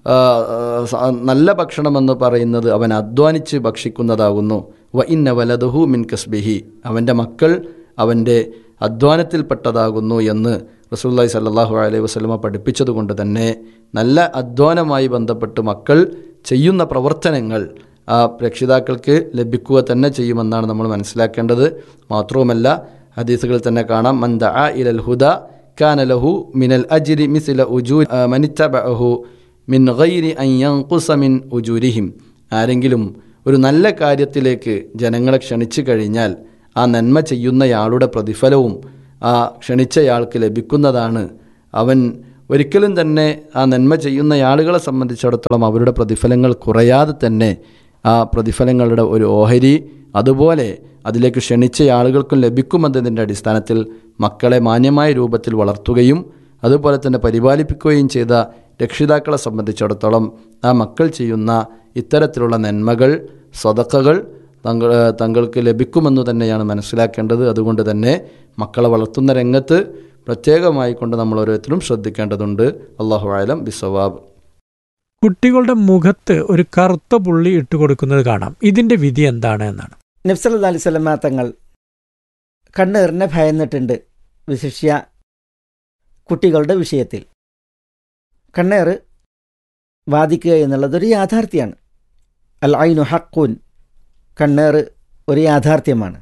നല്ല ഭക്ഷണമെന്ന് പറയുന്നത് അവൻ അധ്വാനിച്ച് ഭക്ഷിക്കുന്നതാകുന്നു. വ ഇന്ന വലദുഹു മിൻ കസ്ബിഹി, അവൻ്റെ മക്കൾ അവൻ്റെ അധ്വാനത്തിൽപ്പെട്ടതാകുന്നു എന്ന് റസൂലുള്ളാഹി സ്വല്ലല്ലാഹു അലൈഹി വസല്ലമ പഠിപ്പിച്ചതുകൊണ്ട് തന്നെ നല്ല അധ്വാനമായി ബന്ധപ്പെട്ട് മക്കൾ ചെയ്യുന്ന പ്രവർത്തനങ്ങൾ ആ രക്ഷിതാക്കൾക്ക് ലഭിക്കുക തന്നെ ചെയ്യുമെന്നാണ് നമ്മൾ മനസ്സിലാക്കേണ്ടത്. മാത്രവുമല്ല ഹദീസുകളിൽ തന്നെ കാണാം, മൻ ദഅ ഇലൽ ഹുദ കാന ലഹു മിനൽ അജ്രി മിസ്ല ഉജൂരി മൻ ഇത്തബഅഹു മിൻ ഗൈരി അൻ യൻഖുസ മിൻ ഉജൂരിഹിം. ആരെങ്കിലും ഒരു നല്ല കാര്യത്തിലേക്ക് ജനങ്ങളെ ക്ഷണിച്ചു കഴിഞ്ഞാൽ ആ നന്മ ചെയ്യുന്നയാളുടെ പ്രതിഫലവും ആ ക്ഷണിച്ചയാൾക്ക് ലഭിക്കുന്നതാണ്. അവൻ ഒരിക്കലും തന്നെ ആ നന്മ ചെയ്യുന്ന ആളുകളെ സംബന്ധിച്ചിടത്തോളം അവരുടെ പ്രതിഫലങ്ങൾ കുറയാതെ തന്നെ ആ പ്രതിഫലങ്ങളുടെ ഒരു ഓഹരി അതുപോലെ അതിലേക്ക് ക്ഷണിച്ച ആളുകൾക്കും ലഭിക്കുമെന്നതിൻ്റെ അടിസ്ഥാനത്തിൽ മക്കളെ മാന്യമായ രൂപത്തിൽ വളർത്തുകയും അതുപോലെ തന്നെ പരിപാലിപ്പിക്കുകയും ചെയ്ത രക്ഷിതാക്കളെ സംബന്ധിച്ചിടത്തോളം ആ മക്കൾ ചെയ്യുന്ന ഇത്തരത്തിലുള്ള നന്മകൾ സ്വതക്കകൾ തങ്ങൾ തങ്ങൾക്ക് ലഭിക്കുമെന്ന് തന്നെയാണ് മനസ്സിലാക്കേണ്ടത്. അതുകൊണ്ട് തന്നെ മക്കളെ വളർത്തുന്ന രംഗത്ത് പ്രത്യേകമായി കൊണ്ട് നമ്മൾ ഓരോരുത്തരും ശ്രദ്ധിക്കേണ്ടതുണ്ട്. അല്ലാഹു അഅലം ബിസ്സവാബ്. കുട്ടികളുടെ മുഖത്ത് ഒരു കറുത്ത പുള്ളി ഇട്ട് കൊടുക്കുന്നത് കാണാം. ഇതിന്റെ വിധി എന്താണ് എന്നാണ്. നബി സല്ലല്ലാഹു അലൈഹി വസല്ലം തങ്ങൾ കണ്ണേറിനെ ഭയന്നിട്ടുണ്ട്, വിശിഷ്യ കുട്ടികളുടെ വിഷയത്തിൽ. കണ്ണേറ് ബാധിക്കുക എന്നുള്ളതൊരു യാഥാർത്ഥ്യമാണ്. അൽ ഐനു ഹഖ്ഖുൻ, കണ്ണേറ് ഒരു യാഥാർത്ഥ്യമാണ്.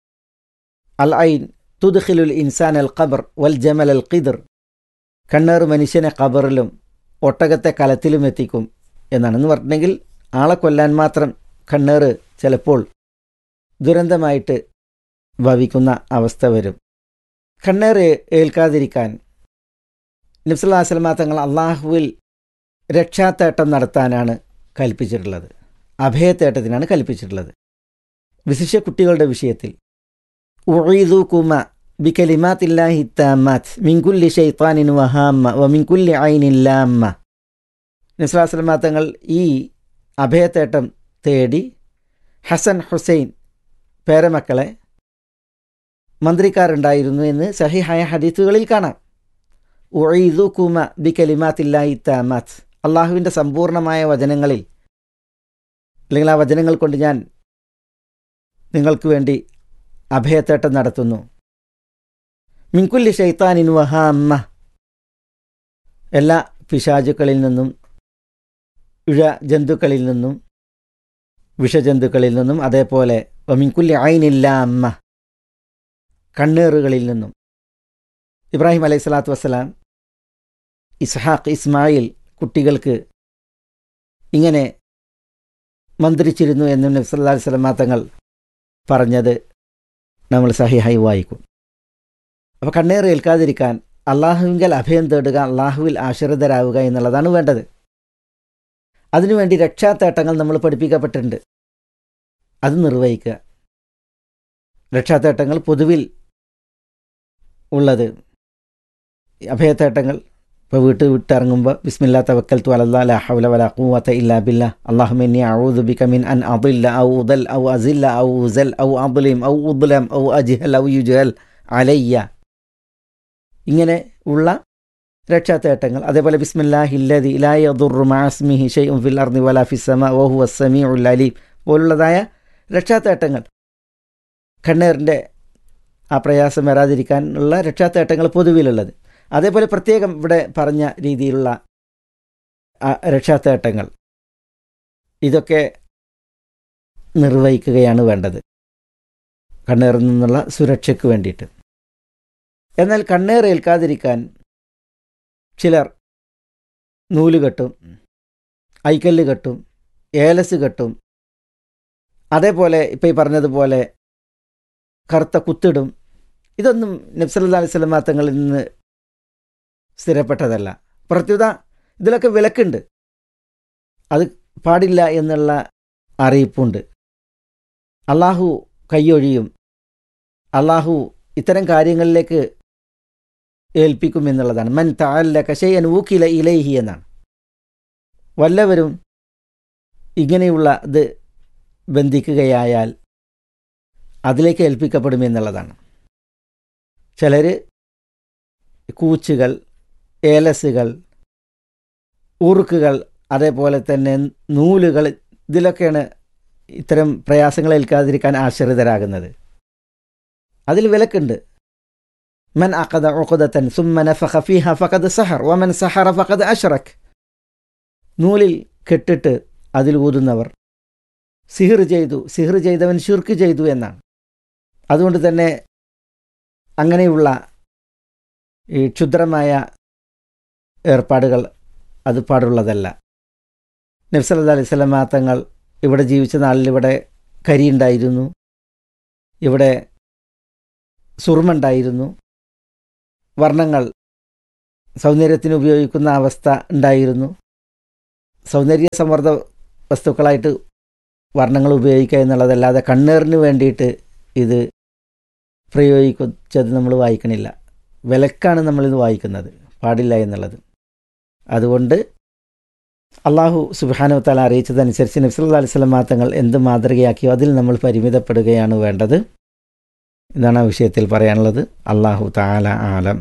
അൽ ഐൻ തുദ്ഖിലുൽ ഇൻസാൻ അൽ ഖബർ വൽ ജമൽ അൽ ഖിദർ, കണ്ണേറ് മനുഷ്യനെ ഖബറിലും ഒട്ടകത്തെ കലത്തിലും എത്തിക്കും എന്നാണെന്ന് പറഞ്ഞിട്ടുണ്ടെങ്കിൽ ആളെ കൊല്ലാൻ മാത്രം കണ്ണേറ് ചിലപ്പോൾ ദുരന്തമായിട്ട് ഭവിക്കുന്ന അവസ്ഥ വരും. കണ്ണേറ് ഏൽക്കാതിരിക്കാൻ നബി സല്ലല്ലാഹു അലൈഹി വസല്ലം തങ്ങൾ അള്ളാഹുവിൽ രക്ഷാത്തേട്ടം നടത്താനാണ് കൽപ്പിച്ചിട്ടുള്ളത്, അഭയത്തേട്ടത്തിനാണ് കൽപ്പിച്ചിട്ടുള്ളത്. വിശിഷ്യ കുട്ടികളുടെ വിഷയത്തിൽ ഉഈദുകുമ ബികലിമാത്തില്ലാഹി താമ്മാത്ത് മിൻ കുല്ലി ശൈത്താനിൻ വഹാമ്മ വമിൻ കുല്ലി ഐനിൻ ലാമ്മ. നബി സല്ലല്ലാഹു അലൈഹി വസല്ലം തങ്ങൾ ഈ അഭയത്തേട്ടം തേടി ഹസൻ ഹുസൈൻ പേരമക്കളെ മന്ത്രിക്കാരുണ്ടായിരുന്നു എന്ന് സഹിഹായ ഹദീസുകളിൽ കാണാം. ഉഈദുകുമ ബികലിമാത്തില്ലാഹി താമ്മാത്ത്, അള്ളാഹുവിൻ്റെ സമ്പൂർണമായ വചനങ്ങളിൽ അല്ലെങ്കിൽ ആ വചനങ്ങൾ കൊണ്ട് ഞാൻ നിങ്ങൾക്ക് വേണ്ടി അഭയത്തേട്ടം നടത്തുന്നു. മിൻ കുല്ലി ശൈത്താനിൻ വഹാമ്മ, എല്ലാ പിശാചുക്കളിൽ നിന്നും ഇഴ ജന്തുക്കളിൽ നിന്നും വിഷജന്തുക്കളിൽ നിന്നും അതേപോലെ വമിൻ കുല്ലി ഐനിൻ ലാമ്മ, കണ്ണേറുകളിൽ നിന്നും. ഇബ്രാഹിം അലൈഹി സ്വലാത്തു വസ്സലാം ഇസ്ഹാഖ് ഇസ്മായിൽ കുട്ടികൾക്ക് ഇങ്ങനെ മന്ത്രിച്ചിരുന്നു എന്നും നബി സല്ലല്ലാഹു അലൈഹി വസല്ലം തങ്ങൾ പറഞ്ഞത് നമ്മൾ സഹിഹായി വായിക്കും. അപ്പോൾ കണ്ണേറ് ഏൽക്കാതിരിക്കാൻ അള്ളാഹുവിങ്കൽ അഭയം തേടുക, അള്ളാഹുവിൽ ആശ്രിതരാവുക എന്നുള്ളതാണ് വേണ്ടത്. അതിനുവേണ്ടി രക്ഷാത്തേട്ടങ്ങൾ നമ്മൾ പഠിപ്പിക്കപ്പെട്ടിട്ടുണ്ട്, അത് നിർവഹിക്കുക. രക്ഷാത്തേട്ടങ്ങൾ പൊതുവിൽ ഉള്ളത് അഭയത്തേട്ടങ്ങൾ ഇപ്പോൾ വീട്ടിൽ വിട്ടിറങ്ങുമ്പോൾ ബിസ്മില്ലാ തവക്കൽതു അലല്ലാഹി ലാ ഹൗല വലാ ഖുവത ഇല്ലാ ബില്ലാ അല്ലാഹുമ്മ ഇന്നി അഊദു ബിക മിൻ അൻ അദില്ല ഔ ഉദൽ ഔ അസില്ല ഔ ഉസൽ ഔ അദ്ലിം ഔ ഉദ്ലം ഔ അജ്ഹൽ ഔ യുജ്ഹൽ അലയ്യ, ഇങ്ങനെ ഉള്ള രക്ഷാത്തേട്ടങ്ങൾ. അതേപോലെ ബിസ്മില്ലാഹില്ലദി ലാ യദുറു മഅ ഇസ്മിഹി ശൈഉൻ ഫിൽ അർദി വലാ ഫിസ് സമാ വഹുവ സമീഉൽ അലീം പോലുള്ളതായ രക്ഷാത്തേട്ടങ്ങൾ, കണ്ണേറിൻ്റെ ആ പ്രയാസം വരാതിരിക്കാനുള്ള രക്ഷാത്തേട്ടങ്ങൾ പൊതുവിലുള്ളത്. അതേപോലെ പ്രത്യേകം ഇവിടെ പറഞ്ഞ രീതിയിലുള്ള രക്ഷാത്തേട്ടങ്ങൾ ഇതൊക്കെ നിർവഹിക്കുകയാണ് വേണ്ടത് കണ്ണേറിൽ നിന്നുള്ള സുരക്ഷയ്ക്ക് വേണ്ടിയിട്ട്. എന്നാൽ കണ്ണേർ ഏൽക്കാതിരിക്കാൻ ചിലർ നൂല് കെട്ടും, ഐക്കല്ല് കെട്ടും, ഏലസ് കെട്ടും, അതേപോലെ ഇപ്പോൾ ഈ പറഞ്ഞതുപോലെ കറുത്ത കുത്തിടും. ഇതൊന്നും നബി സല്ലല്ലാഹു അലൈഹി വസല്ലം തങ്ങളിൽ നിന്ന് സ്ഥിരപ്പെട്ടതല്ല. പ്രത്യുത ഇതിലൊക്കെ വിലക്കുണ്ട്, അത് പാടില്ല എന്നുള്ള അറിയിപ്പുണ്ട്. അള്ളാഹു കൈയൊഴിയും, അള്ളാഹു ഇത്തരം കാര്യങ്ങളിലേക്ക് ഏൽപ്പിക്കും എന്നുള്ളതാണ്. മൻ തഅല്ലക ശൈഅൻ വൂക്കില ഇലൈഹി എന്നാണ്. വല്ലവരും ഇങ്ങനെയുള്ള ഇത് ബന്ധിക്കുകയായാൽ അതിലേക്ക് ഏൽപ്പിക്കപ്പെടുമെന്നുള്ളതാണ്. ചിലർ കൂച്ചുകൾ, ഏലസുകൾ, ഉറുക്കുകൾ, അതേപോലെ തന്നെ നൂലുകൾ, ഇതിലൊക്കെയാണ് ഇത്തരം പ്രയാസങ്ങൾ ഏൽക്കാതിരിക്കാൻ ആശ്രിതരാകുന്നത്. അതിൽ വിലക്കുണ്ട്. മൻ അഖദ ഉഖദതൻ സുമ്മ നഫഖ ഫീഹ ഫഖദ് സഹർ വമൻ സഹറ ഫഖദ് അശ്റക്. നൂലിൽ കെട്ടിട്ട് അതിൽ ഊതുന്നവർ സിഹിർ ചെയ്തു, സിഹിർ ചെയ്തവൻ ശിർക്ക് ചെയ്തു എന്നാണ്. അതുകൊണ്ട് തന്നെ അങ്ങനെയുള്ള ഈ ക്ഷുദ്രമായ ഏർപ്പാടുകൾ അത് പാടുള്ളതല്ല. നബി സല്ലല്ലാഹു അലൈഹി വസല്ലം തങ്ങൾ ഇവിടെ ജീവിച്ച നാളിൽ ഇവിടെ കരിയുണ്ടായിരുന്നു, ഇവിടെ സുറുമുണ്ടായിരുന്നു, വർണ്ണങ്ങൾ സൗന്ദര്യത്തിന് ഉപയോഗിക്കുന്ന അവസ്ഥ ഉണ്ടായിരുന്നു. സൗന്ദര്യ സംവർദ്ധ വസ്തുക്കളായിട്ട് വർണ്ണങ്ങൾ ഉപയോഗിക്കുക എന്നുള്ളതല്ലാതെ കണ്ണേറിന് വേണ്ടിയിട്ട് ഇത് പ്രയോഗിച്ചത് നമ്മൾ വായിക്കണില്ല. വിലക്കാണ് നമ്മളിത് വായിക്കുന്നത്, പാടില്ല എന്നുള്ളത്. അതുകൊണ്ട് അള്ളാഹു സുബ്ഹാനഹു വ തആല അറിയിച്ചതനുസരിച്ച് നബി സല്ലല്ലാഹു അലൈഹി വസല്ലം തങ്ങൾ എന്ത് മാതൃകയാക്കിയോ അതിൽ നമ്മൾ പരിമിതപ്പെടുകയാണ് വേണ്ടത്. ഇതാണ് ആ വിഷയത്തിൽ പറയാനുള്ളത്. അള്ളാഹു തആല ആലം.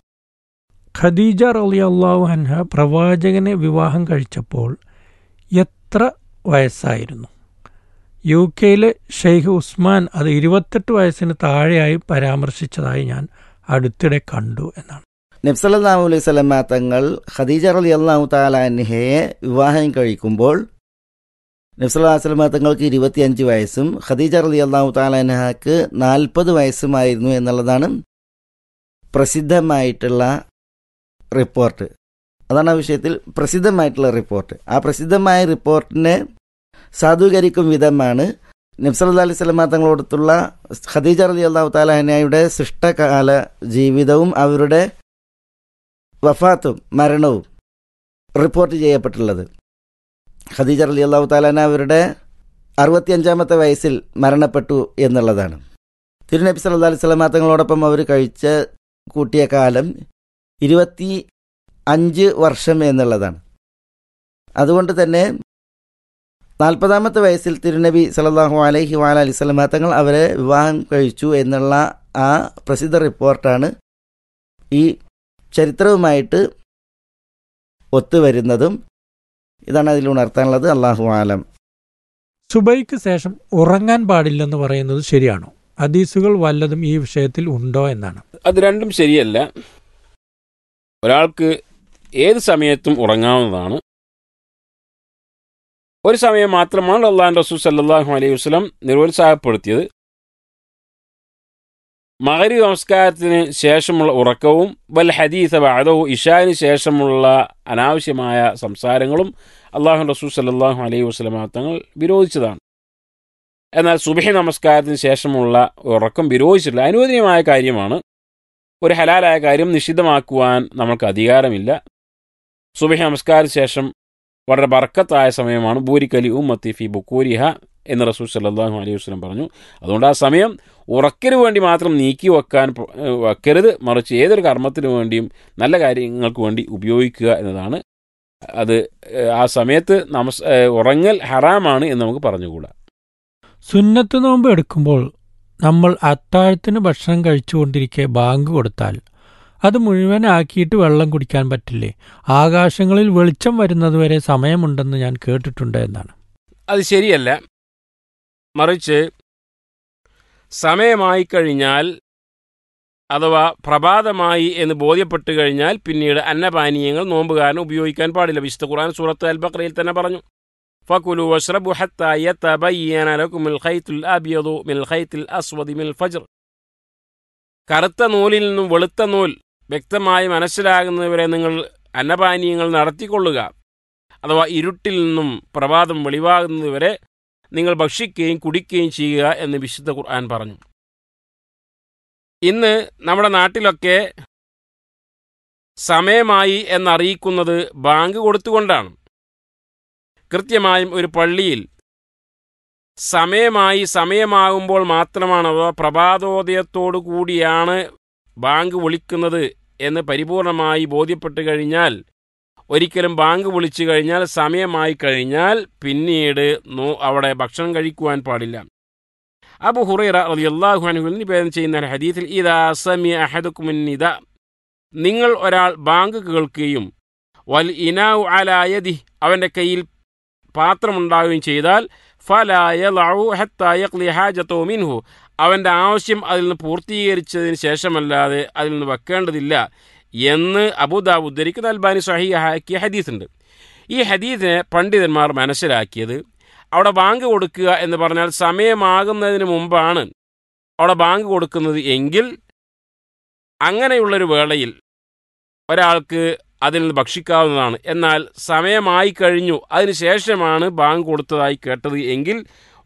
ഖദീജ റളിയല്ലാഹു അൻഹ പ്രവാചകനെ വിവാഹം കഴിച്ചപ്പോൾ എത്ര വയസ്സായിരുന്നു? യു കെയിലെ ഷെയ്ഖ് ഉസ്മാൻ അത് ഇരുപത്തെട്ട് വയസ്സിന് താഴെയായി പരാമർശിച്ചതായി ഞാൻ അടുത്തിടെ കണ്ടു എന്നാണ്. നബി സല്ലല്ലാഹു അലൈഹി വസല്ലം തങ്ങൾ ഖദീജ റളിയല്ലാഹു തആല അൻഹയെ വിവാഹം കഴിക്കുമ്പോൾ നബി സല്ലല്ലാഹു അലൈഹി വസല്ലം തങ്ങൾക്ക് ഇരുപത്തിയഞ്ച് വയസ്സും ഖദീജ റളിയല്ലാഹു തആല അൻഹയ്ക്ക് നാൽപ്പത് വയസ്സുമായിരുന്നു എന്നുള്ളതാണ് പ്രസിദ്ധമായിട്ടുള്ള റിപ്പോർട്ട്. അതാണ് ആ വിഷയത്തിൽ പ്രസിദ്ധമായിട്ടുള്ള റിപ്പോർട്ട്. ആ പ്രസിദ്ധമായ റിപ്പോർട്ടിനെ സാധൂകരിക്കും വിധമാണ് നബി സല്ലല്ലാഹു അലൈഹി വസല്ലം തങ്ങളോടത്തുള്ള ഖദീജ റളിയല്ലാഹു തആല അൻഹയുടെ സൃഷ്ടകാല ജീവിതവും അവരുടെ വഫാത്തും മരണവും റിപ്പോർട്ട് ചെയ്യപ്പെട്ടുള്ളത്. ഖദീജ റളിയല്ലാഹു തആല അൻഹ അവരുടെ അറുപത്തിയഞ്ചാമത്തെ വയസ്സിൽ മരണപ്പെട്ടു എന്നുള്ളതാണ്. തിരുനബി സല്ലല്ലാഹു അലൈഹി വസല്ലം തങ്ങളോടൊപ്പം അവർ കഴിച്ച കൂട്ടിയ കാലം ഇരുപത്തി അഞ്ച് വർഷം എന്നുള്ളതാണ്. അതുകൊണ്ട് തന്നെ നാൽപ്പതാമത്തെ വയസ്സിൽ തിരുനബി സല്ലല്ലാഹു അലൈഹി വഅലൈഹി വസല്ലം തങ്ങൾ അവരെ വിവാഹം കഴിച്ചു എന്നുള്ള ആ പ്രസിദ്ധ റിപ്പോർട്ടാണ് ഈ ചരിത്രവുമായിട്ട് ഒത്തുവരുന്നതും. ഇതാണ് അതിൽ ഉണർത്താനുള്ളത്. അല്ലാഹു ആലം. സുബൈക്ക് ശേഷം ഉറങ്ങാൻ പാടില്ലെന്ന് പറയുന്നത് ശരിയാണോ? ഹദീസുകൾ വല്ലതും ഈ വിഷയത്തിൽ ഉണ്ടോ എന്നാണ്. അത് രണ്ടും ശരിയല്ല. ഒരാൾക്ക് ഏത് സമയത്തും ഉറങ്ങാവുന്നതാണ്. ഒരു സമയം മാത്രമാണ് അല്ലാഹുവിൻ്റെ റസൂൽ സല്ലല്ലാഹു അലൈഹി വസല്ലം നിരുത്സാഹപ്പെടുത്തിയത്. മഗ്‌രിബ് നമസ്കാരത്തിന് ശേഷമുള്ള ഉറക്കവും വൽ ഹദീസ ബഅദഹു ഇശാന് ശേഷമുള്ള അനാവശ്യമായ സംസാരങ്ങളും അല്ലാഹുവിൻ്റെ റസൂൽ സല്ലല്ലാഹു അലൈഹി വസല്ലം തങ്ങൾ വിരോധിച്ചതാണ്. എന്നാൽ സുബ്ഹി നമസ്കാരത്തിന് ശേഷമുള്ള ഉറക്കം വിരോധിച്ചിട്ടില്ല. അനുവദനീയമായ കാര്യമാണ്. ഒരു ഹലാലായ കാര്യം നിഷിദ്ധമാക്കുവാൻ നമ്മൾക്ക് അധികാരമില്ല. സുബ്ഹി നമസ്കാരത്തിന് ശേഷം വളരെ ബർക്കത്തായ സമയമാണ്. ബൂരിക്കലി ഉമ്മത്തി ഫി ബുക്കൂരിഹ എന്ന് റസൂൽ സല്ലല്ലാഹു അലൈഹി വസല്ലം പറഞ്ഞു. അതുകൊണ്ട് ആ സമയം ഉറക്കിന് വേണ്ടി മാത്രം നീക്കി വെക്കാൻ വെക്കരുത്, മറിച്ച് ഏതൊരു കർമ്മത്തിനു വേണ്ടിയും നല്ല കാര്യങ്ങൾക്ക് വേണ്ടി ഉപയോഗിക്കുക എന്നതാണ്. അത് ആ സമയത്ത് നമസ് ഉറങ്ങൽ ഹറാമാണ് എന്ന് നമുക്ക് പറഞ്ഞുകൂടാ. സുന്നത്ത് നോമ്പ് എടുക്കുമ്പോൾ നമ്മൾ അത്താഴത്തിന് ഭക്ഷണം കഴിച്ചുകൊണ്ടിരിക്കെ ബാങ്ക് കൊടുത്താൽ അത് മുഴുവനാക്കിയിട്ട് വെള്ളം കുടിക്കാൻ പറ്റില്ലേ? ആകാശങ്ങളിൽ വെളിച്ചം വരുന്നതുവരെ സമയമുണ്ടെന്ന് ഞാൻ കേട്ടിട്ടുണ്ട് എന്നാണ്. അത് ശരിയല്ല. മറിച്ച് സമയമായി കഴിഞ്ഞാൽ അഥവാ പ്രഭാതമായി എന്ന് ബോധ്യപ്പെട്ടു കഴിഞ്ഞാൽ പിന്നീട് അന്നപാനീയങ്ങൾ നോമ്പുകാരന് ഉപയോഗിക്കാൻ പാടില്ല. വിശുദ്ധ ഖുർആൻ സൂറത്ത് അൽ ബഖറയിൽ തന്നെ പറഞ്ഞു, ഫകുലു വശ്റബു ഹത്താ യതബയ്യന ലകുമുൽ ഖൈത്തുൽ അബ്യദു മിനൽ ഖൈത്തിൽ അസ്വദി മിനൽ ഫജ്ർ. കറുത്ത നൂലിൽ നിന്നും വെളുത്ത നൂൽ വ്യക്തമായി മനസ്സിലാകുന്നതുവരെ നിങ്ങൾ അന്നപാനീയങ്ങൾ നടത്തിക്കൊള്ളുക. അഥവാ ഇരുട്ടിൽ നിന്നും പ്രഭാതം വെളിവാകുന്നതുവരെ നിങ്ങൾ ഭക്ഷിക്കുകയും കുടിക്കുകയും ചെയ്യുക എന്ന് വിശുദ്ധ ഖുർആൻ പറഞ്ഞു. ഇന്ന് നമ്മുടെ നാട്ടിലൊക്കെ സമയമായി എന്നറിയിക്കുന്നത് ബാങ്ക് കൊടുത്തുകൊണ്ടാണ്. കൃത്യമായും ഒരു പള്ളിയിൽ സമയമായി സമയമാകുമ്പോൾ മാത്രമാണ് അഥവാ പ്രഭാതോദയത്തോടു കൂടിയാണ് ബാങ്ക് വിളിക്കുന്നത് എന്ന് പരിപൂർണമായി ബോധ്യപ്പെട്ട് കഴിഞ്ഞാൽ, ഒരിക്കലും ബാങ്ക് വിളിച്ചു കഴിഞ്ഞാൽ സമയമായി കഴിഞ്ഞാൽ പിന്നീട് നോ അവിടെ ഭക്ഷണം കഴിക്കുവാൻ പാടില്ല. അബൂ ഹുറൈറ റളിയല്ലാഹു അൻഹു നിവേദനം ചെയ്യുന്ന ഹദീസിൽ, ഇദാ സമിഅ അഹദുകുമുൻ നിദാ, നിങ്ങൾ ഒരാൾ ബാങ്ക് കേൾക്കുകയും വൽ ഇനാഉ അലാ യദിഹി, അവൻ്റെ കയ്യിൽ പാത്രമുണ്ടാവുകയും ചെയ്താൽ, ഫലാ യളഉ ഹത്താ യഖ്ലി ഹാജതഹു മിൻഹു, അവൻ്റെ ആവശ്യം അതിൽ നിന്ന് പൂർത്തീകരിച്ചതിന് ശേഷമല്ലാതെ അതിൽ നിന്ന് വെക്കേണ്ടതില്ല എന്ന് അബൂദാവൂദ് ഉദ്ധരിക്കുന്ന അൽബാനി സ്വഹീഹാക്കിയ ഹദീസുണ്ട്. ഈ ഹദീസിനെ പണ്ഡിതന്മാർ മനസ്സിലാക്കിയത്, അവിടെ ബാങ്ക് കൊടുക്കുക എന്ന് പറഞ്ഞാൽ സമയമാകുന്നതിന് മുമ്പാണ് അവിടെ ബാങ്ക് കൊടുക്കുന്നത് എങ്കിൽ അങ്ങനെയുള്ളൊരു വേളയിൽ ഒരാൾക്ക് അതിൽ നിന്ന് ഭക്ഷിക്കാവുന്നതാണ്. എന്നാൽ സമയമായി കഴിഞ്ഞു അതിന് ശേഷമാണ് ബാങ്ക് കൊടുത്തതായി കേട്ടത് എങ്കിൽ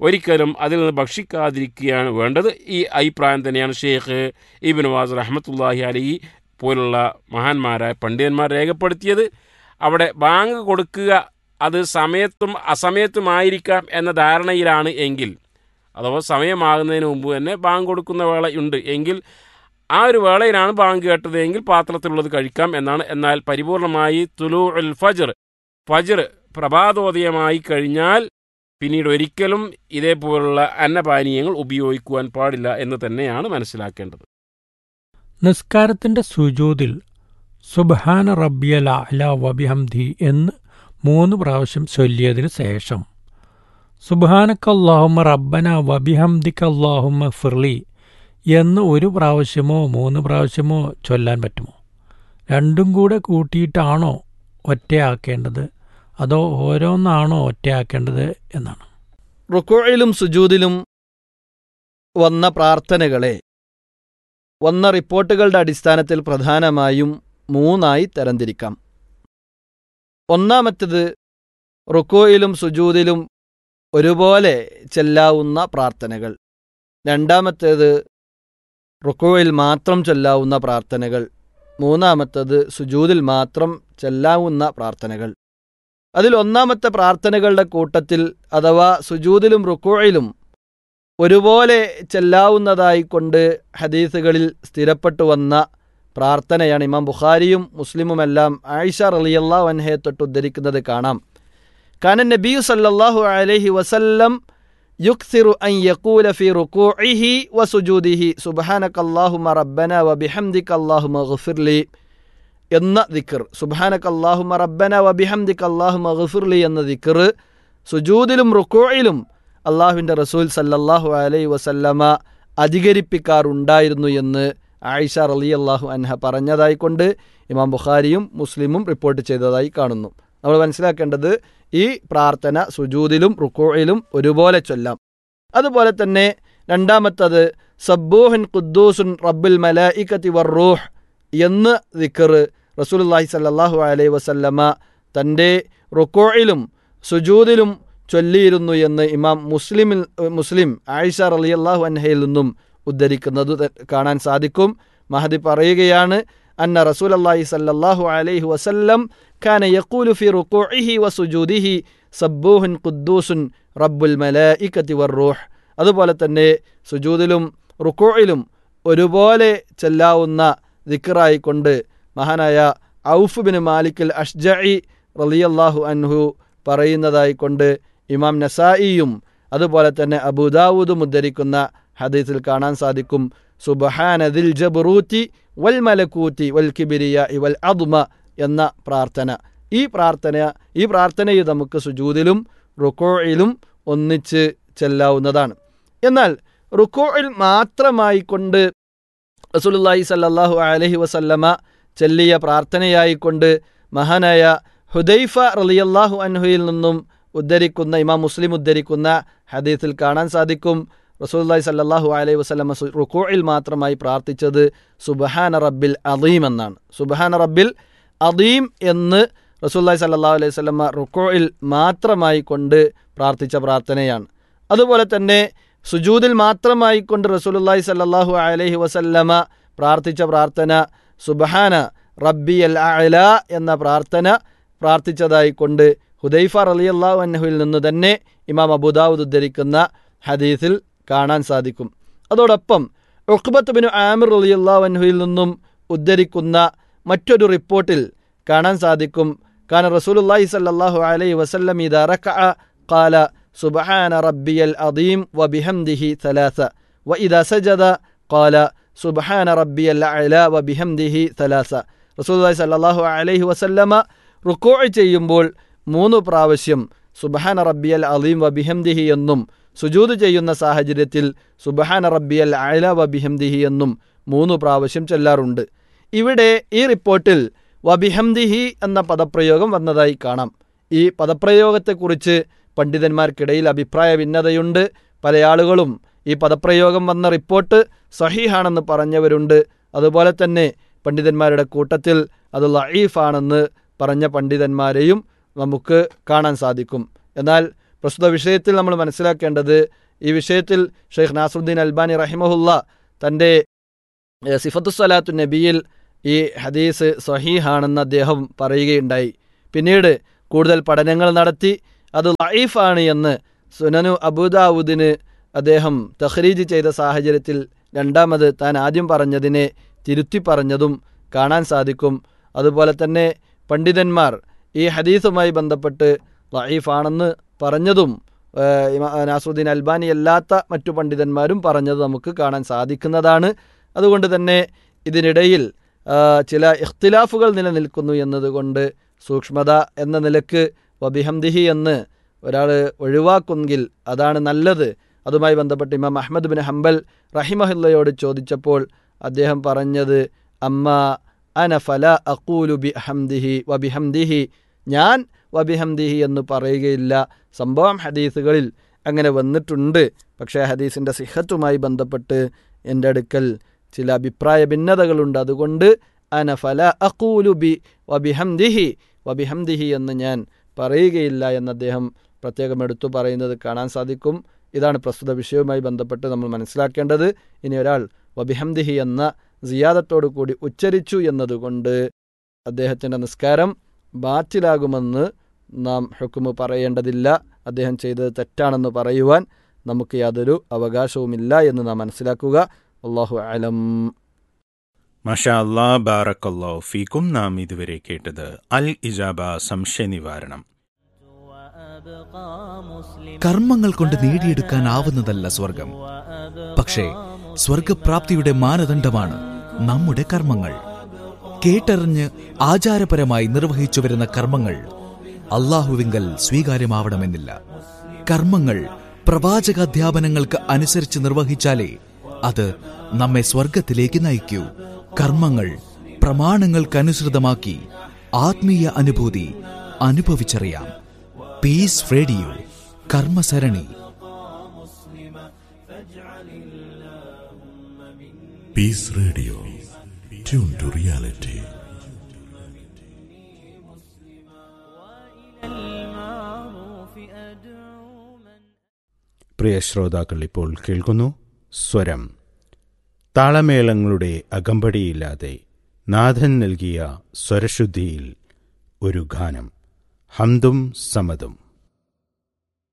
ഒരിക്കലും അതിൽ നിന്ന് ഭക്ഷിക്കാതിരിക്കുകയാണ് വേണ്ടത്. ഈ അഭിപ്രായം തന്നെയാണ് ഷെയ്ഖ് ഇബ്നു ബാസ് റഹ്മത്തുള്ളാഹി അലൈഹി പോലുള്ള മഹാന്മാരായ പണ്ഡിതന്മാർ രേഖപ്പെടുത്തിയത്. അവിടെ ബാങ്ക് കൊടുക്കുക അത് സമയത്തും അസമയത്തുമായിരിക്കാം എന്ന ധാരണയിലാണ് എങ്കിൽ, അഥവാ സമയമാകുന്നതിന് മുമ്പ് തന്നെ ബാങ്ക് കൊടുക്കുന്ന വേളയുണ്ട് എങ്കിൽ ആ ഒരു വേളയിലാണ് ബാങ്ക് കേട്ടത് എങ്കിൽ പാത്രത്തിലുള്ളത് കഴിക്കാം എന്നാണ്. എന്നാൽ പരിപൂർണമായി തുലൂഉൽ ഫജ്ർ ഫജ്ർ പ്രഭാതോദയമായി കഴിഞ്ഞാൽ പിന്നീട് ഒരിക്കലും ഇതേപോലുള്ള അന്നപാനീയങ്ങൾ ഉപയോഗിക്കുവാൻ പാടില്ല എന്ന് തന്നെയാണ് മനസ്സിലാക്കേണ്ടത്. നിസ്കാരത്തിന്റെ സുജൂദിൽ സുബ്ഹാന റബ്ബിയൽ അഅ്ല വബിഹംദി എന്ന് മൂന്ന് പ്രാവശ്യം ചൊല്ലിയതിനു ശേഷം സുബ്ഹാനക്കല്ലാഹുമ്മ റബ്ബന വബിഹംദിക്കല്ലാഹുമ്മ ഫിർലി എന്ന് ഒരു പ്രാവശ്യമോ മൂന്ന് പ്രാവശ്യമോ ചൊല്ലാൻ പറ്റുമോ? രണ്ടും കൂടെ കൂട്ടിയിട്ടാണോ ഒറ്റയാക്കേണ്ടത്, അതോ ഓരോന്നാണോ ഒറ്റയാക്കേണ്ടത് എന്നാണ്. റുക്കൂഇലും സുജൂദിലും വന്ന പ്രാർത്ഥനകളെ വന്ന റിപ്പോർട്ടുകളുടെ അടിസ്ഥാനത്തിൽ പ്രധാനമായും മൂന്നായി തരംതിരിക്കാം. ഒന്നാമത്തേത് റുക്കൂഇലും സുജൂദിലും ഒരുപോലെ ചെല്ലാവുന്ന പ്രാർത്ഥനകൾ. രണ്ടാമത്തേത് റുക്കൂഇൽ മാത്രം ചൊല്ലാവുന്ന പ്രാർത്ഥനകൾ. മൂന്നാമത്തേത് സുജൂദിൽ മാത്രം ചെല്ലാവുന്ന പ്രാർത്ഥനകൾ. അതിൽ ഒന്നാമത്തെ പ്രാർത്ഥനകളുടെ കൂട്ടത്തിൽ അഥവാ സുജൂദിലും റുക്കൂഇലും ഒരുപോലെ ചെല്ലാവുന്നതായിക്കൊണ്ട് ഹദീസുകളിൽ സ്ഥിരപ്പെട്ടു വന്ന പ്രാർത്ഥനയാണ് ഇമാം ബുഖാരിയും മുസ്ലിമുമെല്ലാം ആയിഷ റളിയല്ലാഹു അൻഹയെ തൊട്ട് ഉദ്ധരിക്കുന്നത് കാണാം. കാന നബിയു സല്ലല്ലാഹു അലൈഹി വസല്ലം യുക്സിറു അൻ യഖൂല ഫീ റുകൂഇഹി വസുജൂദിഹി സുബ്ഹാനകല്ലാഹുമ്മ റബ്ബന വബിഹംദിക അല്ലാഹുമ്മഗ്ഫിർലി എന്ന ദിക്ർ, സുബ്ഹാനകല്ലാഹുമ്മ റബ്ബന വബിഹംദിക അല്ലാഹുമ്മഗ്ഫിർലി എന്ന ദിക്ർ സുജൂദിലും റുകൂഇലും അള്ളാഹുവിൻ്റെ റസൂൽ സല്ലല്ലാഹു അലൈഹി വസല്ലമ അധികരിപ്പിക്കാറുണ്ടായിരുന്നു എന്ന് ആയിഷ റളിയല്ലാഹു അൻഹ പറഞ്ഞതായിക്കൊണ്ട് ഇമാം ബുഖാരിയും മുസ്ലിമും റിപ്പോർട്ട് ചെയ്തതായി കാണുന്നു. നമ്മൾ മനസ്സിലാക്കേണ്ടത് ഈ പ്രാർത്ഥന സുജൂദിലും റുക്കൂഇലും ഒരുപോലെ ചൊല്ലാം. അതുപോലെ തന്നെ രണ്ടാമത്തത് സബ്ബൂഹുൻ ഖുദ്ദൂസുൻ റബ്ബുൽ മലായികത്തി വറൂഹ് എന്ന് ദിക്ർ റസൂലുള്ളാഹി സ്വല്ലല്ലാഹു അലൈഹി വസല്ലമ തൻ്റെ റുക്കൂഇലും സുജൂദിലും ചൊല്ലിയിരുന്നു എന്ന് ഇമാം മുസ്ലിമിൽ മുസ്ലിം ആയിഷ റളിയല്ലാഹു അൻഹയിൽ നിന്നും ഉദ്ധരിക്കുന്നത് കാണാൻ സാധിക്കും. മഹദി പറയുകയാണ്, അന്ന റസൂലുള്ളാഹി സ്വല്ലല്ലാഹു അലൈഹി വസല്ലം കാന യഖൂലു ഫീ റുകൂഇഹി വസുജൂദിഹി സബ്ബൂഹുൻ ഖുദ്ദൂസുൻ റബ്ബുൽ മലായികത്തി വറൂഹ്. അതുപോലെ തന്നെ സുജൂദിലും റുക്കൂഇലും ഒരുപോലെ ചെല്ലാവുന്ന ദിക്റായിക്കൊണ്ട് മഹാനായ ഔഫ് ബിൻ മാലിക് അൽ അഷ്ജഈ റളിയല്ലാഹു അൻഹു പറയുന്നതായിക്കൊണ്ട് ഇമാം നസായിയും അതുപോലെ തന്നെ അബൂദാവൂദും ഉദ്ധരിക്കുന്ന ഹദീസിൽ കാണാൻ സാധിക്കും. സുബ്ഹാന ദിൽ ജബറൂതി വൽ മലകൂതി വൽ കിബ്രിയാഇ വൽ അദ്മ എന്ന പ്രാർത്ഥന. ഈ പ്രാർത്ഥന ഈ പ്രാർത്ഥനയിൽ നമുക്ക് സുജൂദിലും റുക്കൂഇലും ഒന്നിച്ച് ചെല്ലാവുന്നതാണ്. എന്നാൽ റുക്കൂഇൽ മാത്രമായി കൊണ്ട് റസൂലുള്ളാഹി സ്വല്ലല്ലാഹു അലൈഹി വസല്ലമ ചൊല്ലിയ പ്രാർത്ഥനയായിക്കൊണ്ട് മഹാനായ ഹുദൈഫ റളിയല്ലാഹു അൻഹുയിൽ നിന്നും ഉദ്ധരിക്കുന്ന ഇമാം മുസ്ലിം ഉദ്ധരിക്കുന്ന ഹദീസിൽ കാണാൻ സാധിക്കും, റസൂലുള്ളാഹി സ്വല്ലല്ലാഹു അലൈഹി വസല്ലമ റുക്കൂഇൽ മാത്രമായി പ്രാർത്ഥിച്ചത് സുബ്ഹാന റബ്ബിൽ അദീം എന്നാണ്. സുബ്ഹാന റബ്ബിൽ അദീം എന്ന് റസൂലുള്ളാഹി സ്വല്ലല്ലാഹു അലൈഹി വസല്ലമ റുക്കൂഇൽ മാത്രമായി കൊണ്ട് പ്രാർത്ഥിച്ച പ്രാർത്ഥനയാണ്. അതുപോലെ തന്നെ സുജൂദിൽ മാത്രമായി കൊണ്ട് റസൂലുള്ളാഹി സ്വല്ലല്ലാഹു അലൈഹി വസല്ലമ പ്രാർത്ഥിച്ച പ്രാർത്ഥന സുബ്ഹാന റബ്ബിയൽ അഅ്ല എന്ന പ്രാർത്ഥന പ്രാർത്ഥിച്ചതായിക്കൊണ്ട് ഹുദൈഫ റളിയല്ലാഹു അൻഹുവിൽ നിന്ന് തന്നെ ഇമാം അബൂദാവൂദ് ഉദ്ധരിക്കുന്ന ഹദീസിൽ കാണാൻ സാധിക്കും. അതോടൊപ്പം ഉഖ്ബത്ത് ബിൻ ആമിർ റളിയല്ലാഹു അൻഹുവിൽ നിന്നും ഉദ്ധരിക്കുന്ന മറ്റൊരു റിപ്പോർട്ടിൽ കാണാൻ സാധിക്കും, കാന റസൂലുള്ളാഹി സ്വല്ലല്ലാഹു അലൈഹി വസല്ലം ഇദാ റകഅ ഖാല സുബ്ഹാന റബ്ബിയൽ അദീം വബിഹംദിഹി സലാസ വഇദാ സജദ ഖാല സുബ്ഹാന റബ്ബിയൽ അഅ്ല വബിഹംദിഹി സലാസ. റസൂലുള്ളാഹി സ്വല്ലല്ലാഹു അലൈഹി വസല്ലമ റുക്കൂഅ് ചെയ്യുമ്പോൾ മൂന്ന് പ്രാവശ്യം സുബ്ഹാന റബ്ബിയൽ അദീം വബിഹംദിഹി എന്നും സുജൂദ് ചെയ്യുന്ന സാഹചര്യത്തിൽ സുബ്ഹാന റബ്ബിയൽ അഅ്ല വബിഹംദിഹി എന്നും മൂന്ന് പ്രാവശ്യം ചൊല്ലാറുണ്ട്. ഇവിടെ ഈ റിപ്പോർട്ടിൽ വബിഹംദിഹി എന്ന പദപ്രയോഗം വന്നതായി കാണാം. ഈ പദപ്രയോഗത്തെക്കുറിച്ച് പണ്ഡിതന്മാർക്കിടയിൽ അഭിപ്രായ ഭിന്നതയുണ്ട്. പല ആളുകളും ഈ പദപ്രയോഗം വന്ന റിപ്പോർട്ട് സഹീഹാണെന്ന് പറഞ്ഞവരുണ്ട്. അതുപോലെ തന്നെ പണ്ഡിതന്മാരുടെ കൂട്ടത്തിൽ അത് ലഈഫാണെന്ന് പറഞ്ഞ പണ്ഡിതന്മാരെയും നമുക്ക് കാണാൻ സാധിക്കും. എന്നാൽ പ്രസ്തുത വിഷയത്തിൽ നമ്മൾ മനസ്സിലാക്കേണ്ടത്, ഈ വിഷയത്തിൽ ഷെയ്ഖ് നാസറുദ്ദീൻ അൽബാനി റഹിമഹുല്ല തൻ്റെ സിഫത്തു സ്വലാത്തു നബിയിൽ ഈ ഹദീസ് സ്വഹീഹാണെന്ന് അദ്ദേഹം പറയുകയുണ്ടായി. പിന്നീട് കൂടുതൽ പഠനങ്ങൾ നടത്തി അത് ലഈഫാണ് എന്ന് സുനനു അബൂദാവൂദിന് അദ്ദേഹം തഖ്രീജ് ചെയ്ത സാഹചര്യത്തിൽ രണ്ടാമത് താൻ ആദ്യം പറഞ്ഞതിനെ തിരുത്തി പറഞ്ഞതും കാണാൻ സാധിക്കും. അതുപോലെ തന്നെ പണ്ഡിതന്മാർ ഈ ഹദീസുമായി ബന്ധപ്പെട്ട് ലഈഫാണെന്ന് പറഞ്ഞതും നാസറുദ്ദീൻ അൽബാനി അല്ലാത്ത മറ്റു പണ്ഡിതന്മാരും പറഞ്ഞത് നമുക്ക് കാണാൻ സാധിക്കുന്നതാണ്. അതുകൊണ്ട് തന്നെ ഇതിനിടയിൽ ചില ഇഖ്തിലാഫുകൾ നിലനിൽക്കുന്നു എന്നതുകൊണ്ട് സൂക്ഷ്മത എന്ന നിലക്ക് വബിഹംദിഹി എന്ന് ഒരാൾ ഒഴിവാക്കുമെങ്കിൽ അതാണ് നല്ലത്. അതുമായി ബന്ധപ്പെട്ട് ഇമാം അഹ്മദ് ബിൻ ഹംബൽ റഹിമഹുല്ലയോട് ചോദിച്ചപ്പോൾ അദ്ദേഹം പറഞ്ഞത്, അമ്മ അന ഫല അഖൂലു ബിഹംദിഹി വബിഹംദിഹി, ഞാൻ വബിഹംദിഹി എന്ന് പറയുകയില്ല. സംഭവം ഹദീസുകളിൽ അങ്ങനെ വന്നിട്ടുണ്ട്, പക്ഷേ ഹദീസിൻ്റെ സിഹത്തുമായി ബന്ധപ്പെട്ട് എൻ്റെ അടുക്കൽ ചില അഭിപ്രായ ഭിന്നതകളുണ്ട്. അതുകൊണ്ട് അന ഫല അഖൂലു ബി വബിഹംദിഹി വബിഹംദിഹി എന്ന് ഞാൻ പറയുകയില്ല എന്ന് അദ്ദേഹം പ്രത്യേകം എടുത്തു പറയുന്നത് കാണാൻ സാധിക്കും. ഇതാണ് പ്രസ്തുത വിഷയവുമായി ബന്ധപ്പെട്ട് നമ്മൾ മനസ്സിലാക്കേണ്ടത്. ഇനി ഒരാൾ വബിഹംദിഹി എന്ന സിയാദത്തോടു കൂടി ഉച്ചരിച്ചു എന്നതുകൊണ്ട് അദ്ദേഹത്തിൻ്റെ നിസ്കാരം ബാത്തിലാകുമെന്ന് നാം ഹുക്മ് പറയേണ്ടതില്ല. അദ്ദേഹം ചെയ്തത് തെറ്റാണെന്ന് പറയുവാൻ നമുക്ക് യാതൊരു അവകാശവുമില്ല എന്ന് നാം മനസ്സിലാക്കുക. അല്ലാഹു അലം. മാഷാ അല്ലാ, ബാറക്കല്ലാഹു ഫീക്കും. നാം ഇതുവരെ കേട്ടത് അൽ ഇജാബ സംശയ നിവാരണം. കർമ്മങ്ങൾ കൊണ്ട് നേടിയെടുക്കാനാവുന്നതല്ല സ്വർഗം, പക്ഷേ സ്വർഗപ്രാപ്തിയുടെ മാനദണ്ഡമാണ് നമ്മുടെ കർമ്മങ്ങൾ. കേട്ടറിഞ്ഞ് ആചാരപരമായി നിർവഹിച്ചു വരുന്ന കർമ്മങ്ങൾ അല്ലാഹുവിങ്കൽ സ്വീകാര്യമാവണമെന്നില്ല. കർമ്മങ്ങൾ പ്രവാചകാധ്യാപനങ്ങൾക്ക് അനുസരിച്ച് നിർവഹിച്ചാലേ അത് നമ്മെ സ്വർഗത്തിലേക്ക് നയിക്കൂ. കർമ്മങ്ങൾ പ്രമാണങ്ങൾക്കനുസൃതമാക്കി ആത്മീയ അനുഭൂതി അനുഭവിച്ചറിയാം. Piece radio കർമ്മസരണി. Piece radio, tune to reality. പ്രിയ ശ്രോതാക്കൾ, ഇപ്പോൾ കേൾക്കുന്നു സ്വരം. താളമേളങ്ങളുടെ അകമ്പടിയില്ലാതെ നാഥൻ നൽകിയ സ്വരശുദ്ധിയിൽ ഒരു ഗാനം. ഹംദും സമദും.